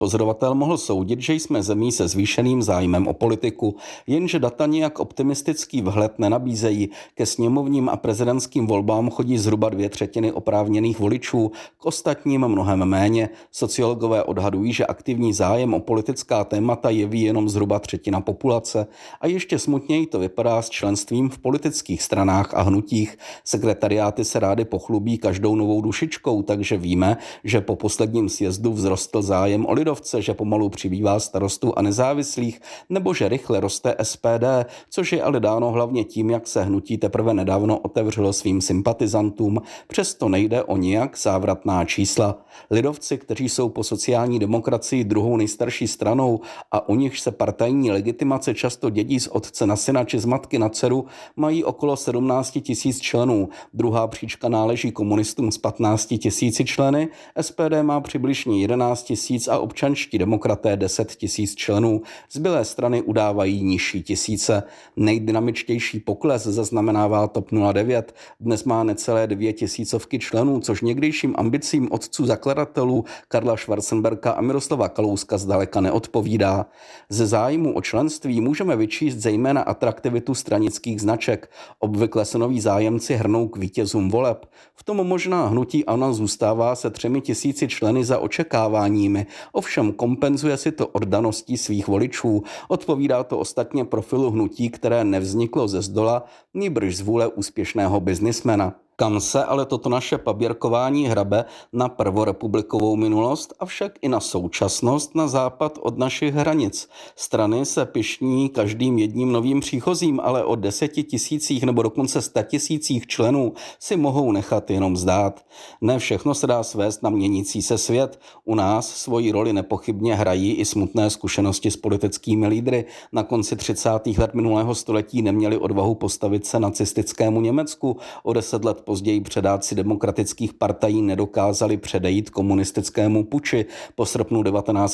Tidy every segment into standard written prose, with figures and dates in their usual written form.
Pozorovatel mohl soudit, že jsme zemí se zvýšeným zájmem o politiku, jenže data nijak optimistický vhled nenabízejí. Ke sněmovním a prezidentským volbám chodí zhruba 2/3 oprávněných voličů, k ostatním mnohem méně. Sociologové odhadují, že aktivní zájem o politická témata jeví jenom zhruba 1/3 populace. A ještě smutněji to vypadá s členstvím v politických stranách a hnutích. Sekretariáty se rády pochlubí každou novou dušičkou, takže víme, že po posledním sjezdu vzrostl zájem o lidovce, že pomalu přibývá starostů a nezávislých, nebo že rychle roste SPD, což je ale dáno hlavně tím, jak se hnutí teprve nedávno otevřelo svým sympatizantům. Přesto nejde o nijak závratná čísla. Lidovci, kteří jsou po sociální demokracii druhou nejstarší stranou a u nich se partajní legitimace často dědí z otce na syna či z matky na dceru, mají okolo 17 000 členů. Druhá příčka náleží komunistům s 15 000 členy, SPD má přibližně 11 000 a občanští demokraté 10 000 členů. Zbylé strany udávají nižší tisíce. Nejdynamičtější pokles zaznamenává TOP 09. Dnes má necelé 2 000 členů, což někdejším ambicím otců zakladatelů Karla Schwarzenberga a Miroslava Kalouska zdaleka neodpovídá. Ze zájmu o členství můžeme vyčíst zejména atraktivitu stranických značek. Obvykle se noví zájemci hrnou k vítězům voleb. V tom možná hnutí ANO zůstává se 3 000 členy za očekáváními, ovšem kompenzuje si to oddaností svých voličů. Odpovídá to ostatně profilu hnutí, které nevzniklo ze zdola, nýbrž z vůle úspěšného biznismena. Kam se ale toto naše paběrkování hrabe na prvorepublikovou minulost, avšak i na současnost na západ od našich hranic. Strany se pyšní každým jedním novým příchozím, ale o 10 000 nebo dokonce 100 000 členů si mohou nechat jenom zdát. Ne všechno se dá svést na měnící se svět. U nás svoji roli nepochybně hrají i smutné zkušenosti s politickými lídry. Na konci 30. let minulého století neměli odvahu postavit se nacistickému Německu. O 10 let později předáci demokratických partají nedokázali předejít komunistickému puči. Po srpnu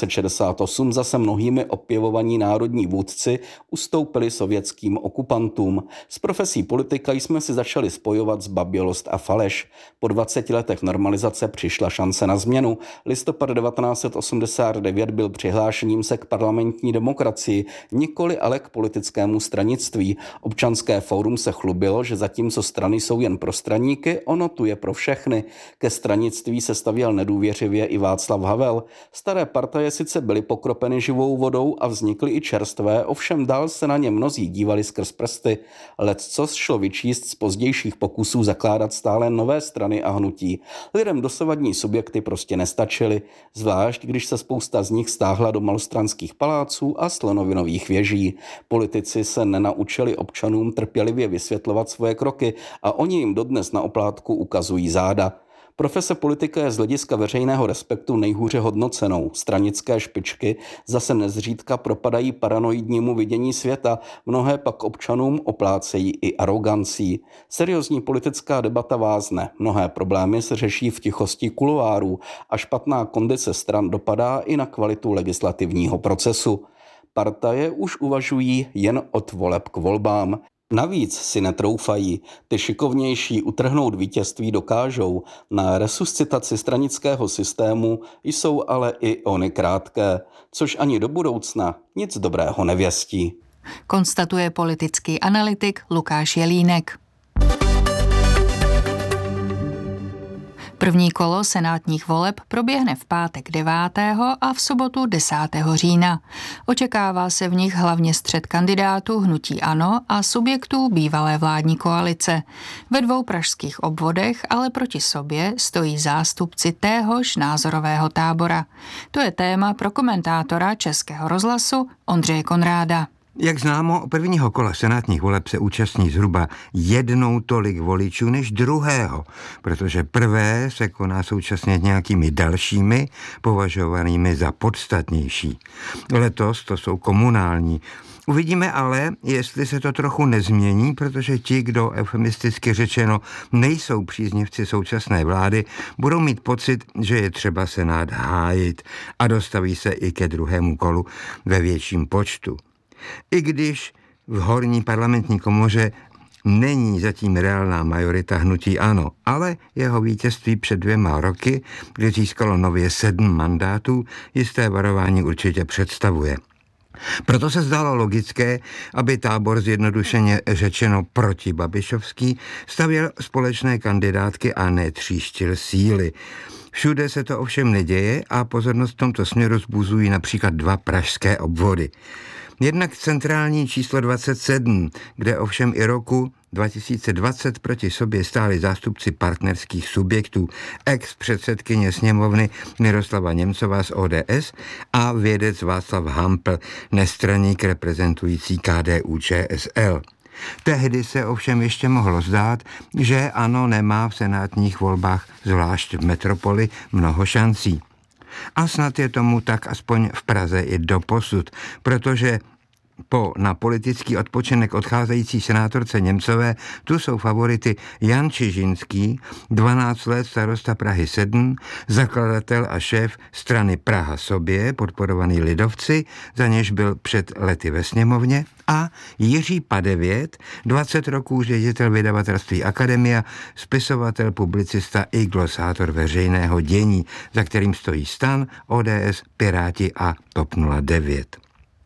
1968 zase mnohými opěvovaní národní vůdci ustoupili sovětským okupantům. S profesí politika jsme si začali spojovat zbabělost a faleš. Po 20 letech normalizace přišla šance na změnu. Listopad 1989 byl přihlášením se k parlamentní demokracii, nikoli ale k politickému stranictví. Občanské fórum se chlubilo, že zatímco strany jsou jen pro straníky, ono tu je pro všechny. Ke stranictví se stavěl nedůvěřivě i Václav Havel. Staré partaje sice byly pokropeny živou vodou a vznikly i čerstvé, ovšem dál se na ně mnozí dívali skrz prsty. Leccos šlo vyčíst z pozdějších pokusů zakládat stále nové strany a hnutí. Lidem dosavadní subjekty prostě nestačily, zvlášť když se spousta z nich stáhla do malostranských paláců a slonovinových věží. Politici se nenaučili občanům trpělivě vysvětlovat svoje kroky a oni jim dodnes na oplátku ukazují záda. Profese politika je z hlediska veřejného respektu nejhůře hodnocenou. Stranické špičky zase nezřídka propadají paranoidnímu vidění světa, mnohé pak občanům oplácejí i arogancí. Seriózní politická debata vázne, mnohé problémy se řeší v tichosti kuloárů a špatná kondice stran dopadá i na kvalitu legislativního procesu. Partaje už uvažují jen od voleb k volbám. Navíc si netroufají, ty šikovnější utrhnout vítězství dokážou. Na resuscitaci stranického systému jsou ale i ony krátké, což ani do budoucna nic dobrého nevěstí. Konstatuje politický analytik Lukáš Jelínek. První kolo senátních voleb proběhne v pátek 9. a v sobotu 10. října. Očekává se v nich hlavně střet kandidátů hnutí ANO a subjektů bývalé vládní koalice. Ve 2 pražských obvodech ale proti sobě stojí zástupci téhož názorového tábora. To je téma pro komentátora Českého rozhlasu Ondřeje Konráda. Jak známo, prvního kola senátních voleb se účastní zhruba 1 tolik voličů než druhého, protože prvé se koná současně nějakými dalšími, považovanými za podstatnější. Letos to jsou komunální. Uvidíme ale, jestli se to trochu nezmění, protože ti, kdo eufemisticky řečeno nejsou příznivci současné vlády, budou mít pocit, že je třeba Senát hájit a dostaví se i ke druhému kolu ve větším počtu. I když v horní parlamentní komoře není zatím reálná majorita hnutí ANO, ale jeho vítězství před 2 roky, kdy získalo nově 7 mandátů, jisté varování určitě představuje. Proto se zdálo logické, aby tábor zjednodušeně řečeno protibabišovský stavěl společné kandidátky a netříštil síly. Všude se to ovšem neděje a pozornost v tomto směru vzbuzují například 2 pražské obvody. Jednak centrální číslo 27, kde ovšem i roku 2020 proti sobě stáli zástupci partnerských subjektů, ex-předsedkyně sněmovny Miroslava Němcová z ODS a vědec Václav Hampl, nestraník reprezentující KDU-ČSL. Tehdy se ovšem ještě mohlo zdát, že ANO nemá v senátních volbách, zvlášť v metropoli, mnoho šancí. A snad je tomu tak aspoň v Praze i doposud, protože na politický odpočinek odcházející senátorce Němcové tu jsou favority Jan Čižinský, 12 let starosta Prahy 7, zakladatel a šéf strany Praha sobě, podporovaný lidovci, za něž byl před lety ve sněmovně, a Jiří Padevět, 20 roků ředitel vydavatelství Akademia, spisovatel, publicista i glosátor veřejného dění, za kterým stojí STAN, ODS, Piráti a TOP 09.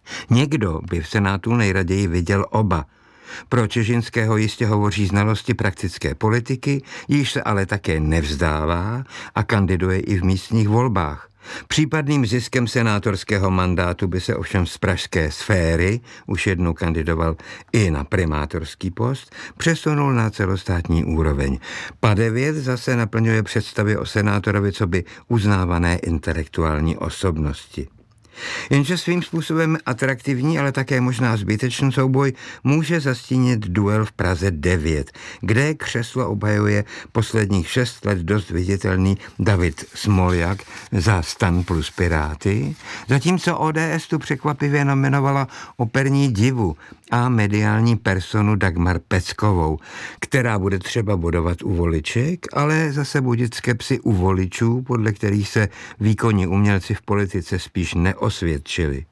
Někdo by v Senátu nejraději viděl oba. Pro Čižinského jistě hovoří znalosti praktické politiky, již se ale také nevzdává a kandiduje i v místních volbách. Případným ziskem senátorského mandátu by se ovšem z pražské sféry, už jednou kandidoval i na primátorský post, přesunul na celostátní úroveň. Padevět zase naplňuje představy o senátorovi coby uznávané intelektuální osobnosti. Jenže svým způsobem atraktivní, ale také možná zbytečný souboj může zastínit duel v Praze 9, kde křeslo obhajuje posledních 6 let dost viditelný David Smoljak za STAN plus Piráty, zatímco ODS tu překvapivě nominovala operní divu a mediální personu Dagmar Peckovou, která bude třeba bodovat u voliček, ale zase budit skepsi u voličů, podle kterých se výkonní umělci v politice spíš neosvědčili.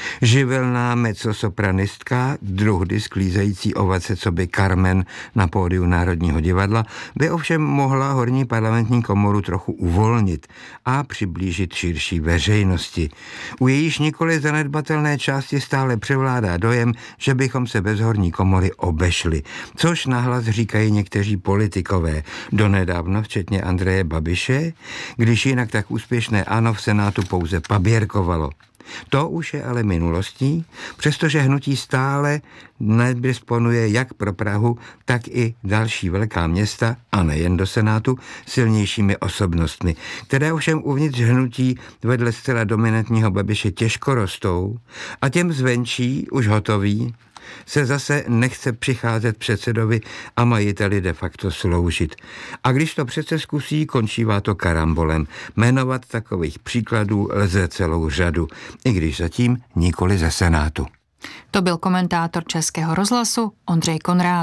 Živelná mezzosopranistka, druhdy sklízející ovace coby Carmen na pódiu Národního divadla, by ovšem mohla horní parlamentní komoru trochu uvolnit a přiblížit širší veřejnosti. U jejíž nikoli zanedbatelné části stále převládá dojem, že bychom se bez horní komory obešli, což nahlas říkají někteří politikové, donedávna včetně Andreje Babiše, když jinak tak úspěšné ANO v Senátu pouze paběrkovalo. To už je ale minulostí, přestože hnutí stále nedisponuje jak pro Prahu, tak i další velká města, a nejen do Senátu, silnějšími osobnostmi, které ovšem uvnitř hnutí vedle zcela dominantního Babiše těžko rostou a těm zvenčí, už hotoví, se zase nechce přicházet předsedovi a majiteli de facto sloužit. A když to přece zkusí, končívá to karambolem. Jmenovat takových příkladů lze celou řadu, i když zatím nikoli ze Senátu. To byl komentátor Českého rozhlasu Ondřej Konrád.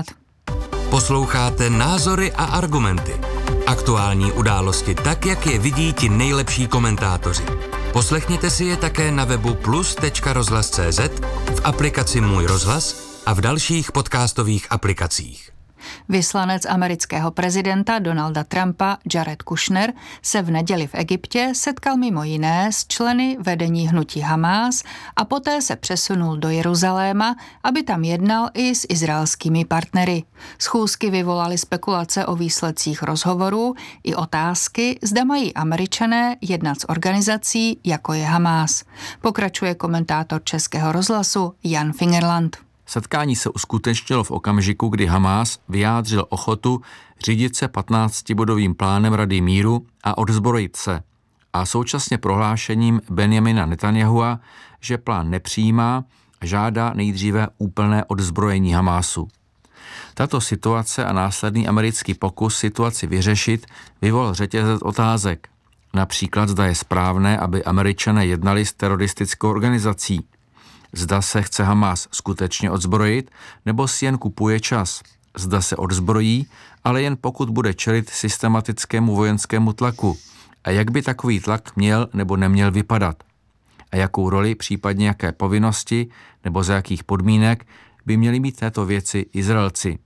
Posloucháte Názory a argumenty. Aktuální události tak, jak je vidí ti nejlepší komentátoři. Poslechněte si je také na webu plus.rozhlas.cz, v aplikaci Můj rozhlas a v dalších podcastových aplikacích. Vyslanec amerického prezidenta Donalda Trumpa Jared Kushner se v neděli v Egyptě setkal mimo jiné s členy vedení hnutí Hamás a poté se přesunul do Jeruzaléma, aby tam jednal i s izraelskými partnery. Schůzky vyvolaly spekulace o výsledcích rozhovorů i otázky, zda mají Američané jednat s organizací, jako je Hamás. Pokračuje komentátor Českého rozhlasu Jan Fingerland. Setkání se uskutečnilo v okamžiku, kdy Hamás vyjádřil ochotu řídit se 15bodovým plánem Rady míru a odzbrojit se a současně prohlášením Benjamina Netanyahua, že plán nepřijímá a žádá nejdříve úplné odzbrojení Hamásu. Tato situace a následný americký pokus situaci vyřešit vyvolal řetězec otázek. Například, zda je správné, aby Američané jednali s teroristickou organizací. Zda se chce Hamás skutečně odzbrojit, nebo si jen kupuje čas. Zda se odzbrojí, ale jen pokud bude čelit systematickému vojenskému tlaku. A jak by takový tlak měl nebo neměl vypadat? A jakou roli, případně jaké povinnosti nebo za jakých podmínek by měli mít této věci Izraelci?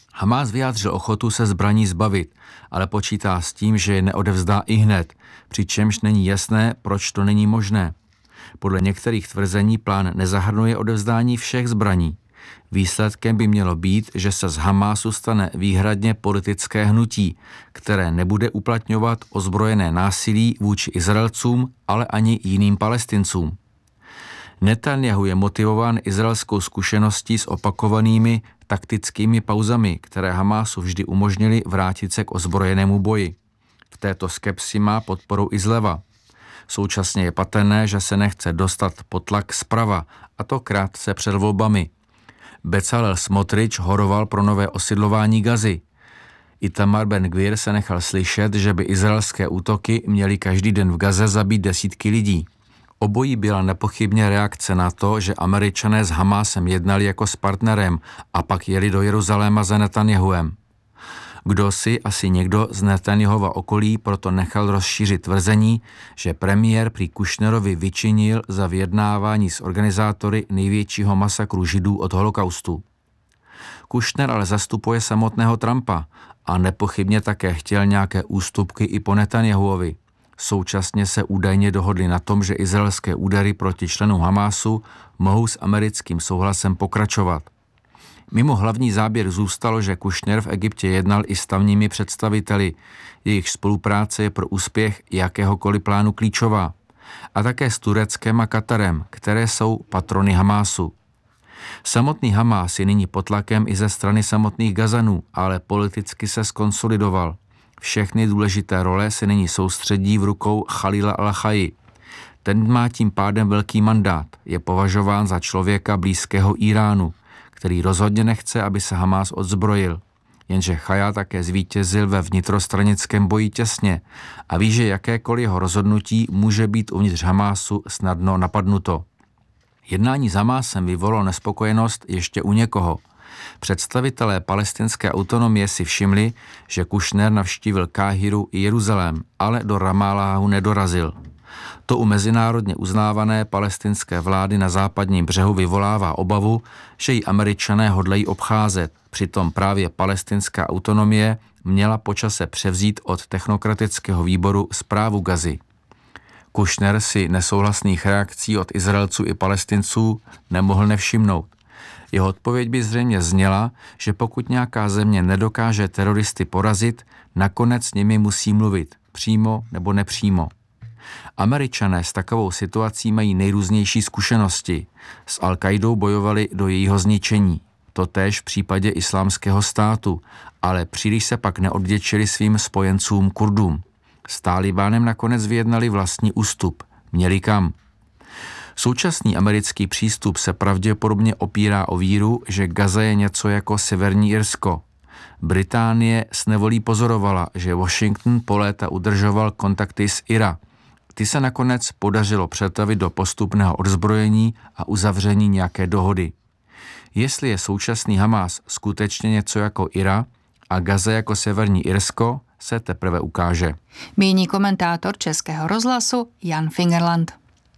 Hamás vyjádřil ochotu se zbraní zbavit, ale počítá s tím, že je neodevzdá ihned, přičemž není jasné, proč to není možné. Podle některých tvrzení plán nezahrnuje odevzdání všech zbraní. Výsledkem by mělo být, že se z Hamásu stane výhradně politické hnutí, které nebude uplatňovat ozbrojené násilí vůči Izraelcům, ale ani jiným Palestincům. Netanjahu je motivován izraelskou zkušeností s opakovanými taktickými pauzami, které Hamásu vždy umožnily vrátit se k ozbrojenému boji. V této skepsi má podporu i zleva. Současně je patrné, že se nechce dostat pod tlak zprava, a to krátce před volbami. Bezalel Smotrič horoval pro nové osidlování Gazy. Itamar Ben-Gvir se nechal slyšet, že by izraelské útoky měly každý den v Gaze zabít desítky lidí. Obojí byla nepochybně reakce na to, že Američané s Hamásem jednali jako s partnerem a pak jeli do Jeruzaléma za Netanjahuem. Kdo si, asi někdo z Netanjahova okolí, proto nechal rozšířit tvrzení, že premiér prý Kušnerovi vyčinil za vyjednávání s organizátory největšího masakru Židů od holokaustu. Kušner ale zastupuje samotného Trumpa a nepochybně také chtěl nějaké ústupky i po Netanjahuovi. Současně se údajně dohodli na tom, že izraelské údery proti členům Hamásu mohou s americkým souhlasem pokračovat. Mimo hlavní záběr zůstalo, že Kušner v Egyptě jednal i s tamními představiteli. Jejich spolupráce je pro úspěch jakéhokoliv plánu klíčová. A také s Tureckem a Katarem, které jsou patrony Hamásu. Samotný Hamás je nyní pod tlakem i ze strany samotných Gazanů, ale politicky se skonsolidoval. Všechny důležité role se nyní soustředí v rukou Chalila al-Chaji. Ten má tím pádem velký mandát, je považován za člověka blízkého Iránu, který rozhodně nechce, aby se Hamás odzbrojil. Jenže Chaja také zvítězil ve vnitrostranickém boji těsně a ví, že jakékoliv jeho rozhodnutí může být uvnitř Hamásu snadno napadnuto. Jednání s Hamásem vyvolalo nespokojenost ještě u někoho. Představitelé palestinské autonomie si všimli, že Kušner navštívil Káhiru i Jeruzalém, ale do Ramáláhu nedorazil. To u mezinárodně uznávané palestinské vlády na západním břehu vyvolává obavu, že ji Američané hodlají obcházet. Přitom právě palestinská autonomie měla po čase převzít od technokratického výboru správu Gazy. Kušner si nesouhlasných reakcí od Izraelců i Palestinců nemohl nevšimnout. Jeho odpověď by zřejmě zněla, že pokud nějaká země nedokáže teroristy porazit, nakonec s nimi musí mluvit, přímo nebo nepřímo. Američané s takovou situací mají nejrůznější zkušenosti. S Al-Qaidou bojovali do jejího zničení. Totéž v případě Islámského státu, ale příliš se pak neodděčili svým spojencům Kurdům. S Talibánem nakonec vyjednali vlastní ústup. Měli kam. Současný americký přístup se pravděpodobně opírá o víru, že Gaza je něco jako Severní Irsko. Británie s nevolí pozorovala, že Washington po léta udržoval kontakty s IRA. Ty se nakonec podařilo přetavit do postupného odzbrojení a uzavření nějaké dohody. Jestli je současný Hamás skutečně něco jako IRA a Gaza jako Severní Irsko, se teprve ukáže. Míní komentátor Českého rozhlasu Jan Fingerland.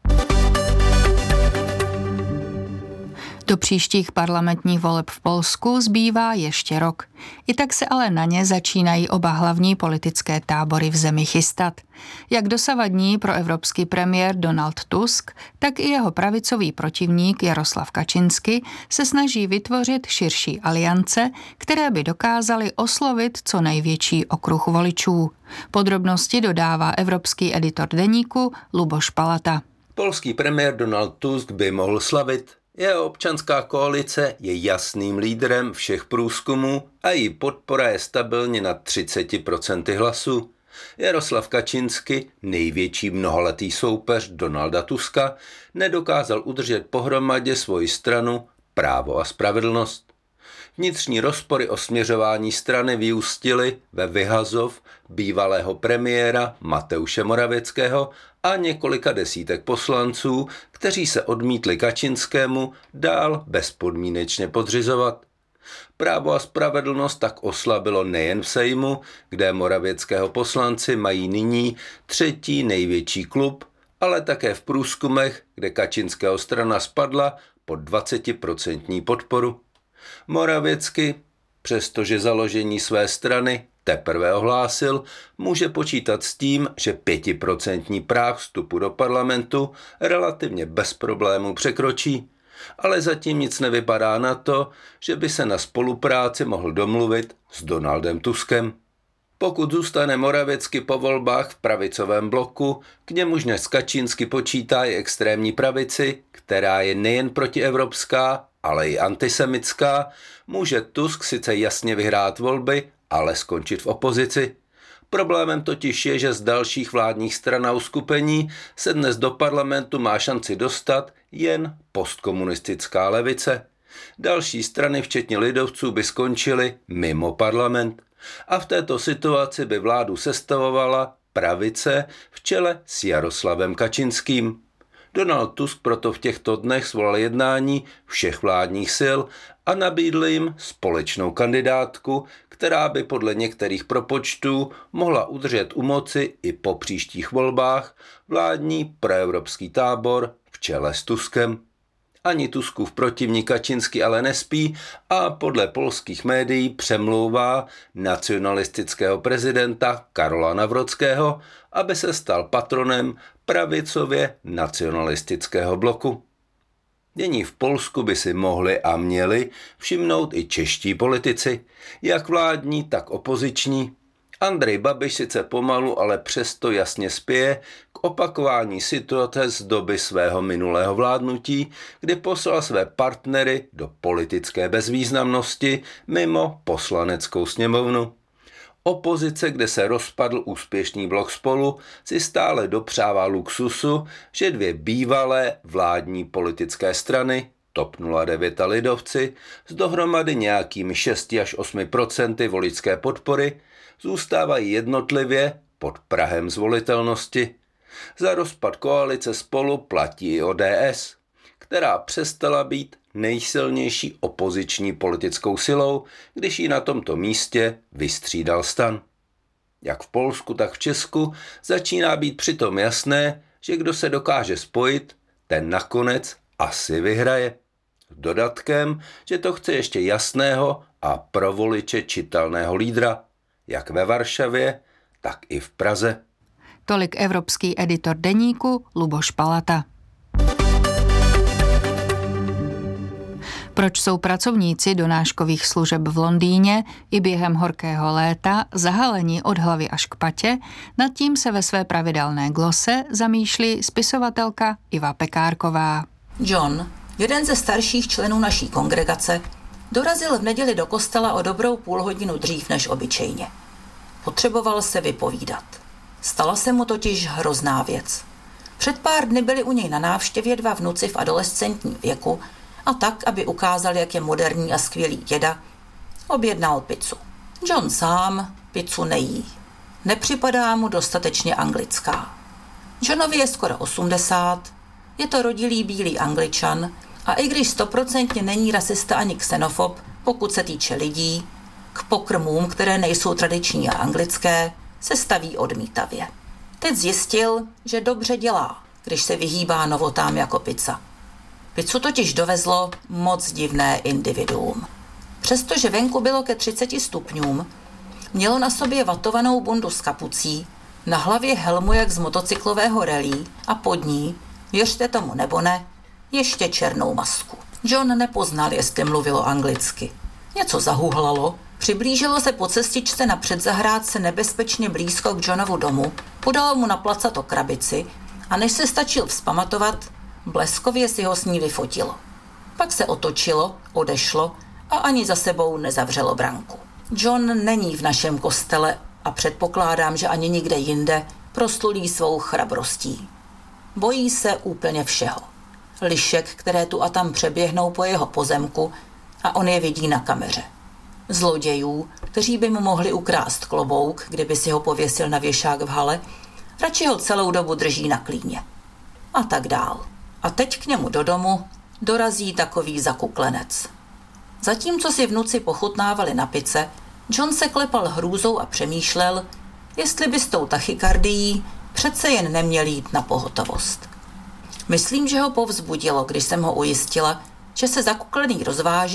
Do příštích parlamentních voleb v Polsku zbývá ještě rok. I tak se ale na ně začínají oba hlavní politické tábory v zemi chystat. Jak dosavadní proevropský premiér Donald Tusk, tak i jeho pravicový protivník Jaroslav Kaczyński se snaží vytvořit širší aliance, které by dokázaly oslovit co největší okruh voličů. Podrobnosti dodává evropský editor deníku Luboš Palata. Polský premiér Donald Tusk by mohl slavit. Jeho občanská koalice je jasným lídrem všech průzkumů a její podpora je stabilně na 30% hlasů. Jaroslav Kaczyński, největší mnohaletý soupeř Donalda Tuska, nedokázal udržet pohromadě svoji stranu Právo a spravedlnost. Vnitřní rozpory o směřování strany vyústily ve vyhazov bývalého premiéra Mateusze Morawieckého a několika desítek poslanců, kteří se odmítli Kaczyńskému dál bezpodmínečně podřizovat. Právo a spravedlnost tak oslabilo nejen v Sejmu, kde Morawieckého poslanci mají nyní třetí největší klub, ale také v průzkumech, kde Kaczyńského strana spadla pod 20% podporu. Morawiecký Přestože založení své strany teprve ohlásil, může počítat s tím, že 5% práh vstupu do parlamentu relativně bez problémů překročí. Ale zatím nic nevypadá na to, že by se na spolupráci mohl domluvit s Donaldem Tuskem. Pokud zůstane Morawiecki po volbách v pravicovém bloku, k němuž dnes Kačínsky počítá i extrémní pravici, která je nejen protievropská, ale i antisemitská, může Tusk sice jasně vyhrát volby, ale skončit v opozici. Problémem totiž je, že z dalších vládních stran a uskupení se dnes do parlamentu má šanci dostat jen postkomunistická levice. Další strany, včetně lidovců, by skončily mimo parlament. A v této situaci by vládu sestavovala pravice v čele s Jaroslavem Kačinským. Donald Tusk proto v těchto dnech svolal jednání všech vládních sil a nabídl jim společnou kandidátku, která by podle některých propočtů mohla udržet u moci i po příštích volbách vládní proevropský tábor v čele s Tuskem. Ani Tuskův protivník Kačinský ale nespí a podle polských médií přemlouvá nacionalistického prezidenta Karola Nawrockiego, aby se stal patronem pravicově nacionalistického bloku. Dění v Polsku by si mohli a měli všimnout i čeští politici, jak vládní, tak opoziční. Andrej Babiš sice pomalu, ale přesto jasně spěje k opakování situace z doby svého minulého vládnutí, kdy poslal své partnery do politické bezvýznamnosti mimo poslaneckou sněmovnu. Opozice, kde se rozpadl úspěšný blok Spolu, si stále dopřává luxusu, že dvě bývalé vládní politické strany, TOP 09 a lidovci, s dohromady nějakými 6 až 8% voličské podpory, zůstávají jednotlivě pod prahem zvolitelnosti. Za rozpad koalice Spolu platí i ODS, která přestala být nejsilnější opoziční politickou silou, když ji na tomto místě vystřídal STAN. Jak v Polsku, tak v Česku začíná být přitom jasné, že kdo se dokáže spojit, ten nakonec asi vyhraje. S dodatkem, že to chce ještě jasného a pro voliče čitelného lídra, jak ve Varšavě, tak i v Praze. Tolik evropský editor deníku Luboš Palata. Proč jsou pracovníci donáškových služeb v Londýně i během horkého léta zahaleni od hlavy až k patě, nad tím se ve své pravidelné glose zamýšlí spisovatelka Iva Pekárková. John, jeden ze starších členů naší kongregace, dorazil v neděli do kostela o dobrou půlhodinu dřív než obyčejně. Potřeboval se vypovídat. Stala se mu totiž hrozná věc. Před pár dny byli u něj na návštěvě dva vnuci v adolescentním věku a tak, aby ukázal, jak je moderní a skvělý děda, objednal pizzu. John sám pizzu nejí. Nepřipadá mu dostatečně anglická. Johnovi je skoro 80, je to rodilý bílý Angličan a i když 100% není rasista ani xenofob, pokud se týče lidí, k pokrmům, které nejsou tradiční a anglické, se staví odmítavě. Teď zjistil, že dobře dělá, když se vyhýbá novotám jako pizza. Pizzu totiž dovezlo moc divné individuum. Přestože venku bylo ke 30 stupňům, mělo na sobě vatovanou bundu s kapucí, na hlavě helmu jak z motocyklového rally a pod ní, věřte tomu nebo ne, ještě černou masku. John nepoznal, jestli mluvilo anglicky. Něco zahuhlalo, přiblížilo se po cestičce na předzahrádce nebezpečně blízko k Johnovu domu, podalo mu na placato krabici a než se stačil vzpamatovat, bleskově si ho s ní vyfotilo. Pak se otočilo, odešlo a ani za sebou nezavřelo branku. John není v našem kostele a předpokládám, že ani nikde jinde proslulý svou chrabrostí. Bojí se úplně všeho. Lišek, které tu a tam přeběhnou po jeho pozemku a on je vidí na kameře. Zlodějů, kteří by mu mohli ukrást klobouk, kdyby si ho pověsil na věšák v hale, radši ho celou dobu drží na klíně. A tak dál. A teď k němu do domu dorazí takový zakuklenec. Zatímco si vnuci pochutnávali na pice, John se klepal hrůzou a přemýšlel, jestli by s tou tachykardií přece jen neměl jít na pohotovost. Myslím, že ho povzbudilo, když jsem ho ujistila, že se zakuklený rozvážeč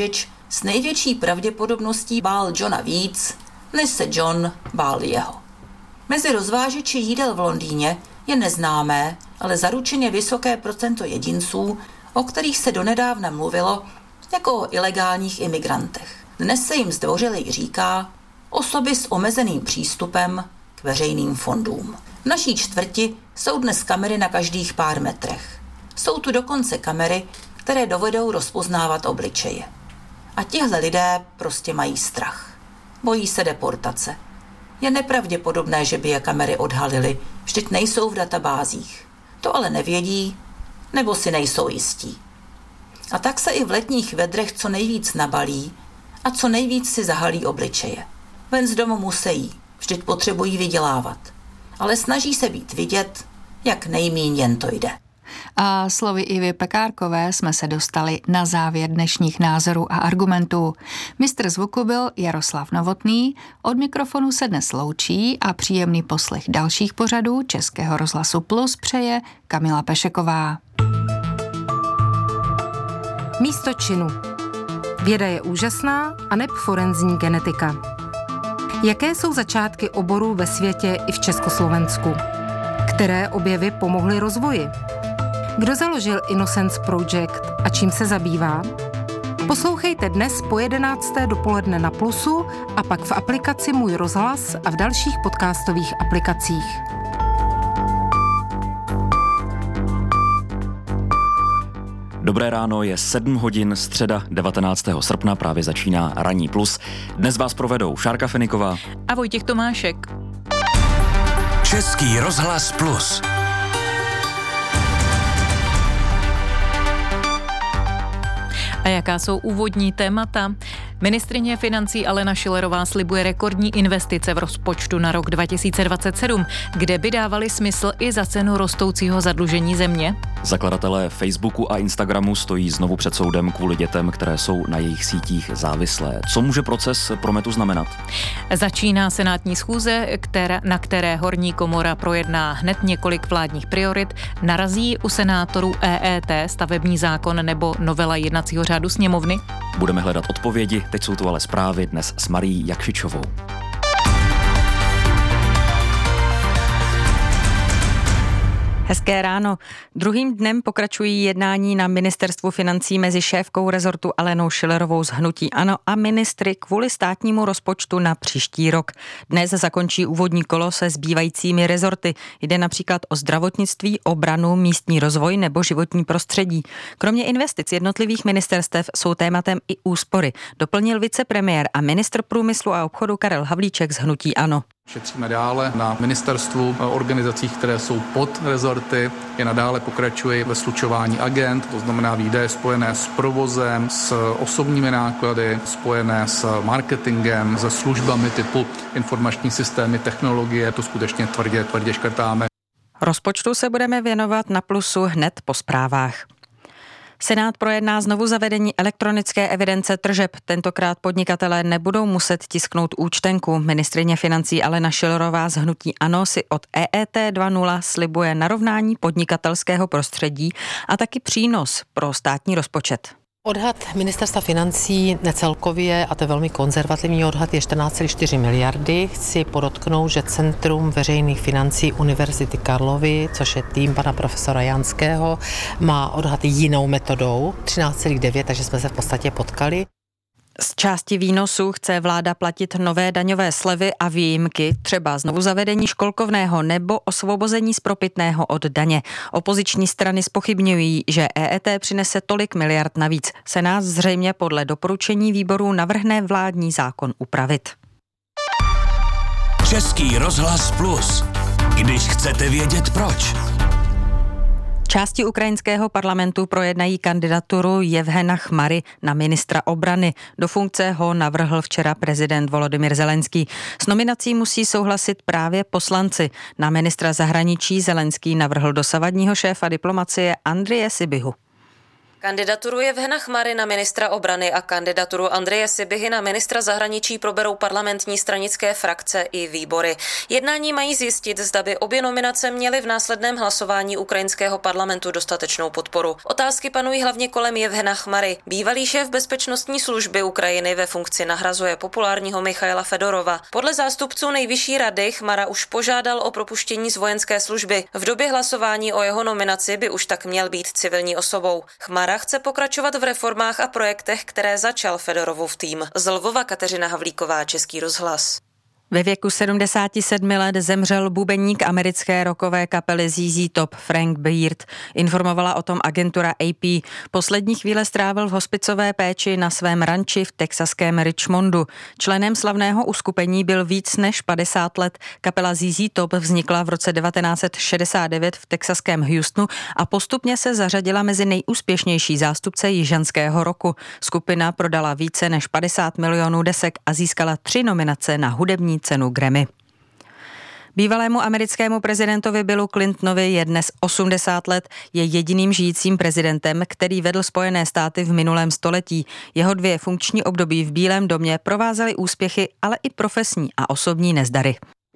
s největší pravděpodobností bál Johna víc, než se John bál jeho. Mezi rozvážeči jídel v Londýně je neznámé, ale zaručeně vysoké procento jedinců, o kterých se donedávna mluvilo jako o ilegálních imigrantech. Dnes se jim zdvořilej říká osoby s omezeným přístupem k veřejným fondům. V naší čtvrti jsou dnes kamery na každých pár metrech. Jsou tu dokonce kamery, které dovedou rozpoznávat obličeje. A tihle lidé prostě mají strach. Bojí se deportace. Je nepravděpodobné, že by je kamery odhalily, vždyť nejsou v databázích. To ale nevědí, nebo si nejsou jistí. A tak se i v letních vedrech co nejvíc nabalí a co nejvíc si zahalí obličeje. Ven z domu musejí, vždyť potřebují vydělávat. Ale snaží se být vidět, jak nejmíň jen to jde. A slovy Ivy Pekárkové jsme se dostali na závěr dnešních názorů a argumentů. Mistr zvuku byl Jaroslav Novotný, od mikrofonu se dnes loučí a příjemný poslech dalších pořadů Českého rozhlasu Plus přeje Kamila Pešeková. Místo činu. Věda je úžasná a neb forenzní genetika. Jaké jsou začátky oborů ve světě i v Československu? Které objevy pomohly rozvoji? Kdo založil Innocence Project a čím se zabývá? Poslouchejte dnes po 11. dopoledne na Plusu a pak v aplikaci Můj rozhlas a v dalších podcastových aplikacích. Dobré ráno, je 7 hodin, středa 19. srpna, právě začíná Ranní Plus. Dnes vás provedou Šárka Feniková a Vojtěch Tomášek. Český rozhlas Plus. A jaká jsou úvodní témata? Ministryně financí Alena Schillerová slibuje rekordní investice v rozpočtu na rok 2027, kde by dávaly smysl i za cenu rostoucího zadlužení země. Zakladatelé Facebooku a Instagramu stojí znovu před soudem kvůli dětem, které jsou na jejich sítích závislé. Co může proces pro Metu znamenat? Začíná senátní schůze, na které horní komora projedná hned několik vládních priorit. Narazí u senátorů EET, stavební zákon nebo novela jednacího řádu sněmovny? Budeme hledat odpovědi, teď jsou tu ale zprávy dnes s Marií Jakšičovou. Hezké ráno. Druhým dnem pokračují jednání na ministerstvu financí mezi šéfkou rezortu Alenou Schillerovou z hnutí ANO a ministry kvůli státnímu rozpočtu na příští rok. Dnes zakončí úvodní kolo se zbývajícími rezorty. Jde například o zdravotnictví, obranu, místní rozvoj nebo životní prostředí. Kromě investic jednotlivých ministerstev jsou tématem i úspory, doplnil vicepremiér a ministr průmyslu a obchodu Karel Havlíček z hnutí ANO. Šetříme dále na ministerstvu, organizacích, které jsou pod rezorty. Je nadále pokračuje ve slučování agent, to znamená výdaje spojené s provozem, s osobními náklady, spojené s marketingem, se službami typu informační systémy, technologie. To skutečně tvrdě škrtáme. Rozpočtu se budeme věnovat na Plusu hned po zprávách. Senát projedná znovu zavedení elektronické evidence tržeb. Tentokrát podnikatelé nebudou muset tisknout účtenku. Ministryně financí Alena Schillerová z hnutí ANO si od EET 2.0 slibuje narovnání podnikatelského prostředí a taky přínos pro státní rozpočet. Odhad ministerstva financí celkově, a to je velmi konzervativní odhad, je 14,4 miliardy. Chci podotknout, že Centrum veřejných financí Univerzity Karlovy, což je tým pana profesora Janského, má odhad jinou metodou, 13,9, takže jsme se v podstatě potkali. Z části výnosů chce vláda platit nové daňové slevy a výjimky, třeba znovu zavedení školkovného nebo osvobození z propitného od daně. Opoziční strany zpochybňují, že EET přinese tolik miliard navíc. Senát zřejmě podle doporučení výborů navrhne vládní zákon upravit. Český rozhlas Plus. Když chcete vědět proč. Části ukrajinského parlamentu projednají kandidaturu Jevhena Chmary na ministra obrany. Do funkce ho navrhl včera prezident Volodymyr Zelenský. S nominací musí souhlasit právě poslanci. Na ministra zahraničí Zelenský navrhl dosavadního šéfa diplomacie Andreje Sybihu. Kandidaturu Jevhena Chmary na ministra obrany a kandidaturu Andreje Sibihy na ministra zahraničí proberou parlamentní stranické frakce i výbory. Jednání mají zjistit, zda by obě nominace měly v následném hlasování ukrajinského parlamentu dostatečnou podporu. Otázky panují hlavně kolem Jevhena Chmary. Bývalý šéf bezpečnostní služby Ukrajiny ve funkci nahrazuje populárního Michaila Fedorova. Podle zástupců nejvyšší rady Chmara už požádal o propuštění z vojenské služby. V době hlasování o jeho nominaci by už tak měl být civilní osobou. Chmara chce pokračovat v reformách a projektech, které začal Fedorovův tým. Z Lvova Kateřina Havlíková, Český rozhlas. Ve věku 77 let zemřel bubeník americké rockové kapely ZZ Top Frank Beard. Informovala o tom agentura AP. Poslední chvíle strávil v hospicové péči na svém ranči v texaském Richmondu. Členem slavného uskupení byl víc než 50 let. Kapela ZZ Top vznikla v roce 1969 v texaském Houstonu a postupně se zařadila mezi nejúspěšnější zástupce jižanského rocku. Skupina prodala více než 50 milionů desek a získala 3 nominace na hudební cenu Grammy. Bývalému americkému prezidentovi Billu Clintonovi je dnes 80 let, je jediným žijícím prezidentem, který vedl Spojené státy v minulém století. Jeho 2 funkční období v Bílém domě provázely úspěchy, ale i profesní a osobní nezdary.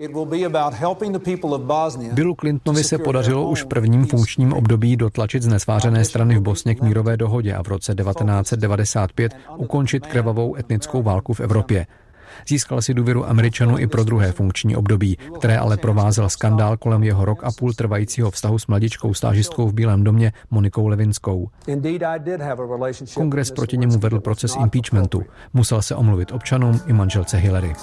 Billu Clintonovi se podařilo už v prvním funkčním období dotlačit znesvářené strany v Bosně k mírové dohodě a v roce 1995 ukončit krvavou etnickou válku v Evropě. Získal si důvěru Američanů i pro druhé funkční období, které ale provázel skandál kolem jeho rok a půl trvajícího vztahu s mladičkou stážistkou v Bílém domě Monikou Lewinskou. Kongres proti němu vedl proces impeachmentu. Musel se omluvit občanům i manželce Hillary.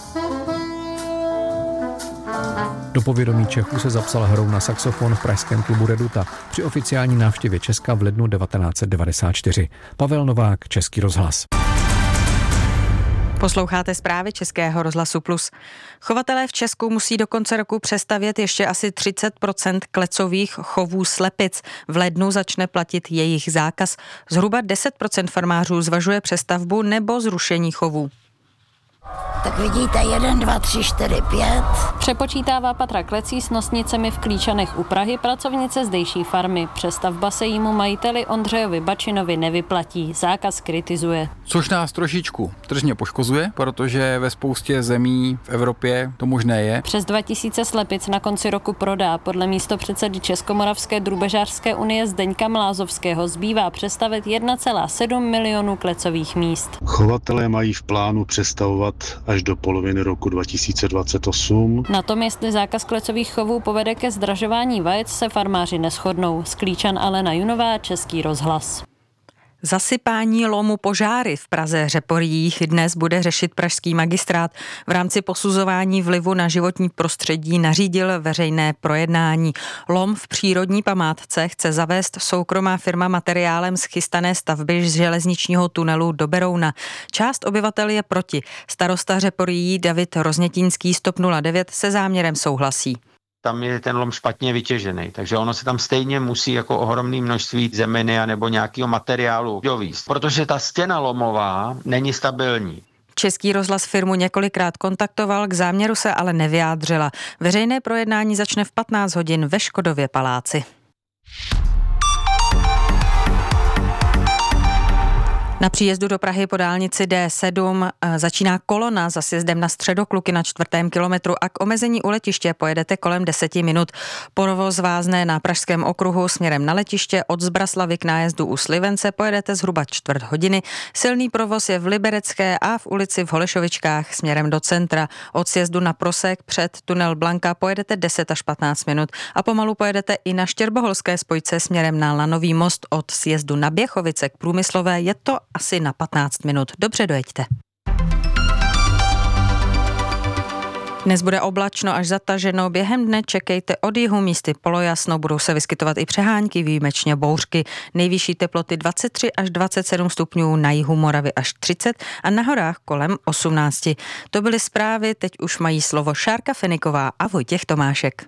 Do povědomí Čechů se zapsal hrou na saxofon v pražském klubu Reduta při oficiální návštěvě Česka v lednu 1994. Pavel Novák, Český rozhlas. Posloucháte zprávy Českého rozhlasu Plus. Chovatelé v Česku musí do konce roku přestavět ještě asi 30% klecových chovů slepic. V lednu začne platit jejich zákaz. Zhruba 10% farmářů zvažuje přestavbu nebo zrušení chovů. Tak vidíte, 1, 2, 3, 4, 5. Přepočítává Patra Klecí s nosnicemi v Klíčanech u Prahy pracovnice zdejší farmy. Přestavba se jímu majiteli Ondřejovi Bačinovi nevyplatí. Zákaz kritizuje. Což nás trošičku tržně poškozuje, protože ve spoustě zemí v Evropě to možné je. Přes 2000 slepic na konci roku prodá. Podle místopředsedy Českomoravské drůbežářské unie Zdeňka Mlázovského zbývá přestavět 1,7 milionu klecových míst. Chovatelé mají v plánu přestavovat až do poloviny roku 2028. Na tom, jestli zákaz klecových chovů povede ke zdražování vajec, se farmáři neshodnou. Z Klíčan Alena Junová, Český rozhlas. Zasypání lomu požáry v Praze Řeporyjích dnes bude řešit pražský magistrát. V rámci posuzování vlivu na životní prostředí nařídil veřejné projednání. Lom v přírodní památce chce zavést soukromá firma materiálem z chystané stavby z železničního tunelu do Berouna. Část obyvatel je proti. Starosta Řeporyjí David Roznětínský z TOP 09 se záměrem souhlasí. Tam je ten lom špatně vytěžený, takže ono se tam stejně musí jako ohromné množství zeminy nebo nějakého materiálu dovízt, protože ta stěna lomová není stabilní. Český rozhlas firmu několikrát kontaktoval, k záměru se ale nevyjádřila. Veřejné projednání začne v 15 hodin ve Škodově paláci. Na příjezdu do Prahy po dálnici D7 začíná kolona za sjezdem na Středokluky na 4. kilometru a k omezení u letiště pojedete kolem 10 minut. Provoz vázne na Pražském okruhu směrem na letiště, od Zbraslavy k nájezdu u Slivence pojedete zhruba 4 hodiny. Silný provoz je v Liberecké a v ulici v Holešovičkách směrem do centra. Od sjezdu na Prosek před tunel Blanka pojedete 10 až 15 minut a pomalu pojedete i na Štěrboholské spojce směrem na Lanový most. Od sjezdu na Běchovice k Průmyslové je to asi na 15 minut. Dobře dojeďte. Dnes bude oblačno až zataženo, během dne čekejte od jihu místy polojasno, budou se vyskytovat i přehánky, výjimečně bouřky. Nejvyšší teploty 23 až 27 stupňů, na jihu Moravy až 30 a na horách kolem 18. To byly zprávy, teď už mají slovo Šárka Feniková a Vojtěch Tomášek.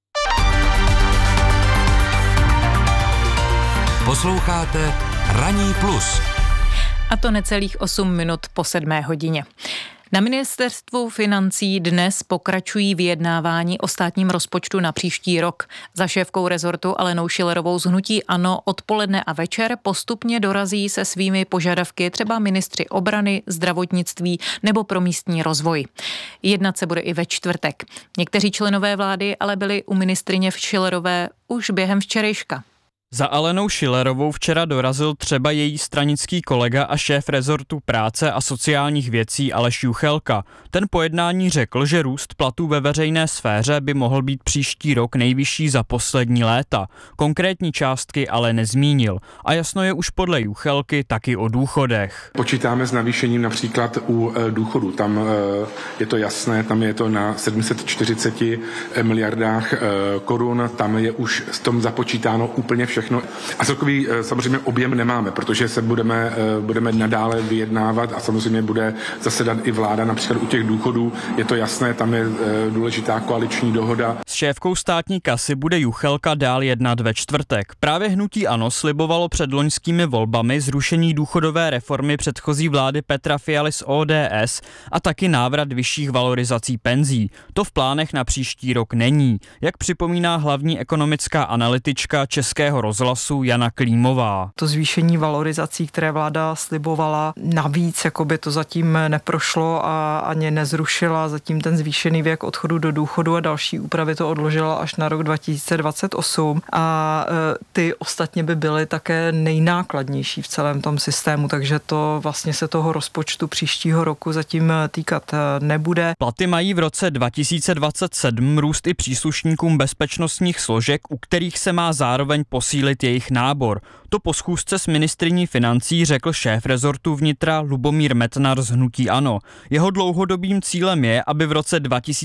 Posloucháte Ranní plus. A to necelých 8 minut po 7 hodině. Na ministerstvu financí dnes pokračují vyjednávání o státním rozpočtu na příští rok. Za šéfkou rezortu Alenou Schillerovou z hnutí ANO odpoledne a večer postupně dorazí se svými požadavky třeba ministři obrany, zdravotnictví nebo pro místní rozvoj. Jednat se bude i ve čtvrtek. Někteří členové vlády ale byli u ministryně Schillerové už během včerejška. Za Alenou Schillerovou včera dorazil třeba její stranický kolega a šéf rezortu práce a sociálních věcí Aleš Juchelka. Ten po jednání řekl, že růst platů ve veřejné sféře by mohl být příští rok nejvyšší za poslední léta. Konkrétní částky ale nezmínil. A jasno je už podle Juchelky taky o důchodech. Počítáme s navýšením například u důchodu. Tam je to jasné, tam je to na 740 miliardách korun, tam je už s tom započítáno úplně všechno. A celkový samozřejmě objem nemáme, protože se budeme nadále vyjednávat a samozřejmě bude zasedat i vláda, například u těch důchodů. Je to jasné, tam je důležitá koaliční dohoda. S šéfkou státní kasy bude Juchelka dál jednat ve čtvrtek. Právě hnutí ANO slibovalo před loňskými volbami zrušení důchodové reformy předchozí vlády Petra Fialy z ODS a taky návrat vyšších valorizací penzí. To v plánech na příští rok není, jak připomíná hlavní ekonomická analytička Českého rozhlasu Jana Klímová. To zvýšení valorizací, které vláda slibovala, navíc jakoby to zatím neprošlo a ani nezrušila, zatím ten zvýšený věk odchodu do důchodu a další úpravy to odložila až na rok 2028 a ty ostatně by byly také nejnákladnější v celém tom systému, takže to vlastně se toho rozpočtu příštího roku zatím týkat nebude. Platy mají v roce 2027 růst i příslušníkům bezpečnostních složek, u kterých se má zároveň posílit jejich nábor. To po schůzce s ministryní financí řekl šéf rezortu vnitra Lubomír Metnar z hnutí ANO. Jeho dlouhodobým cílem je, aby v roce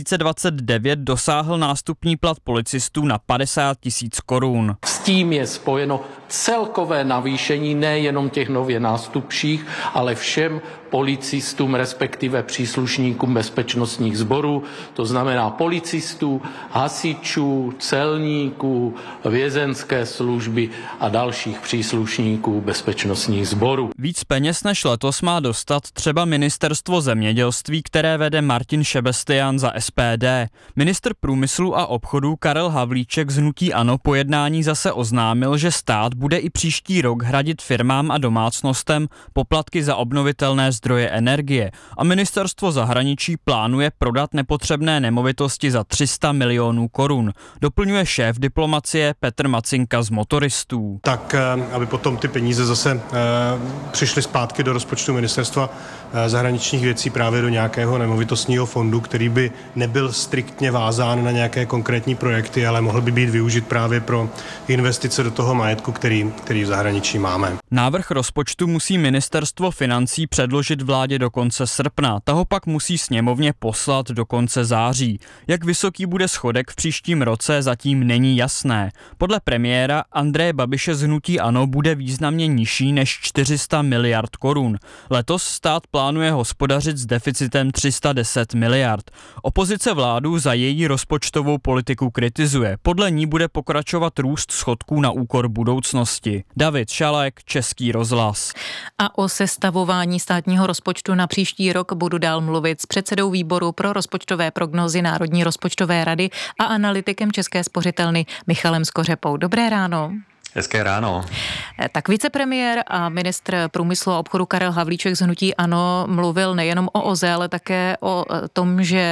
2029 dosáhl nástupní plat policistů na 50 000 korun. S tím je spojeno celkové navýšení nejenom těch nově nástupších, ale všem policistům, respektive příslušníkům bezpečnostních sborů, to znamená policistů, hasičů, celníků, vězenské služby a dalších příslušníků bezpečnostních sborů. Víc peněz než letos má dostat třeba ministerstvo zemědělství, které vede Martin Šebestian za SPD. Ministr průmyslu a obchodu Karel Havlíček z hnutí ANO po jednání zase oznámil, že stát bude i příští rok hradit firmám a domácnostem poplatky za obnovitelné zdroje energie a ministerstvo zahraničí plánuje prodat nepotřebné nemovitosti za 300 milionů korun. Doplňuje šéf diplomacie Petr Macinka z Motoristů. Tak, aby potom ty peníze zase přišly zpátky do rozpočtu ministerstva zahraničních věcí právě do nějakého nemovitostního fondu, který by nebyl striktně vázán na nějaké konkrétní projekty, ale mohl by být využit právě pro investice do toho majetku, který v zahraničí máme. Návrh rozpočtu musí ministerstvo financí předložit vládě do konce srpna, toho pak musí sněmovně poslat do konce září. Jak vysoký bude schodek v příštím roce, zatím není jasné. Podle premiéra Andreje Babiše z hnutí ANO bude významně nižší než 400 miliard korun. Letos stát plánuje hospodařit s deficitem 310 miliard. Opozice vládu za její rozpočtovou politiku kritizuje. Podle ní bude pokračovat růst schodků na úkor budoucnosti. David Šalek, Český rozhlas. A o sestavování státního rozpočtu na příští rok budu dál mluvit s předsedou výboru pro rozpočtové prognózy Národní rozpočtové rady a analytikem České spořitelny Michalem Skořepou. Dobré ráno. Hezké ráno. Tak vicepremiér a ministr průmyslu a obchodu Karel Havlíček z hnutí ANO mluvil nejenom o OZE, ale také o tom, že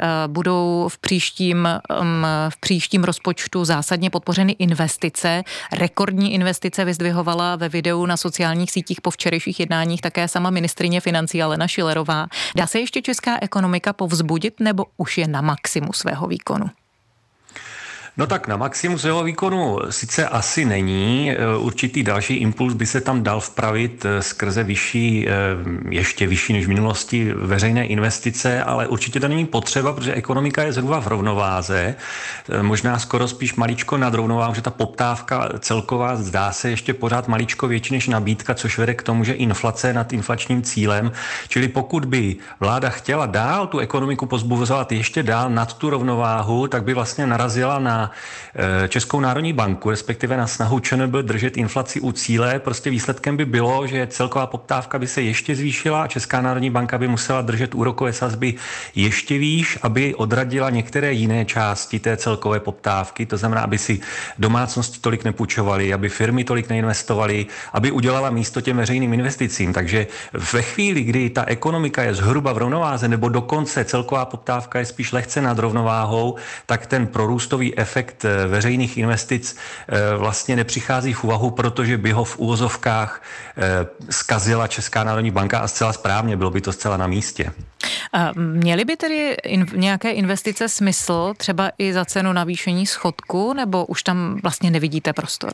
budou v příštím rozpočtu zásadně podpořeny investice. Rekordní investice vyzdvihovala ve videu na sociálních sítích po včerejších jednáních také sama ministryně financí Alena Schillerová. Dá se ještě česká ekonomika povzbudit, nebo už je na maximu svého výkonu? No tak na maximum svého výkonu sice asi není, určitý další impuls by se tam dal vpravit skrze ještě vyšší než v minulosti veřejné investice, ale určitě to není potřeba, protože ekonomika je zhruba v rovnováze, možná skoro spíš maličko nad rovnováhou, že ta poptávka celková zdá se ještě pořád maličko větší než nabídka, což vede k tomu, že inflace nad inflačním cílem, čili pokud by vláda chtěla dál tu ekonomiku pozbuzovat ještě dál nad tu rovnováhu, tak by vlastně narazila na na Českou národní banku, respektive na snahu ČNB držet inflaci u cíle. Prostě výsledkem by bylo, že celková poptávka by se ještě zvýšila a Česká národní banka by musela držet úrokové sazby ještě výš, aby odradila některé jiné části té celkové poptávky. To znamená, aby si domácnosti tolik nepůjčovaly, aby firmy tolik neinvestovaly, aby udělala místo těm veřejným investicím. Takže ve chvíli, kdy ta ekonomika je zhruba v rovnováze nebo dokonce celková poptávka je spíš lehce nad rovnováhou, tak ten prorůstový efekt veřejných investic vlastně nepřichází v úvahu, protože by ho v úvozovkách zkazila Česká národní banka a zcela správně, bylo by to zcela na místě. A měly by tedy nějaké investice smysl, třeba i za cenu navýšení schodku, nebo už tam vlastně nevidíte prostor?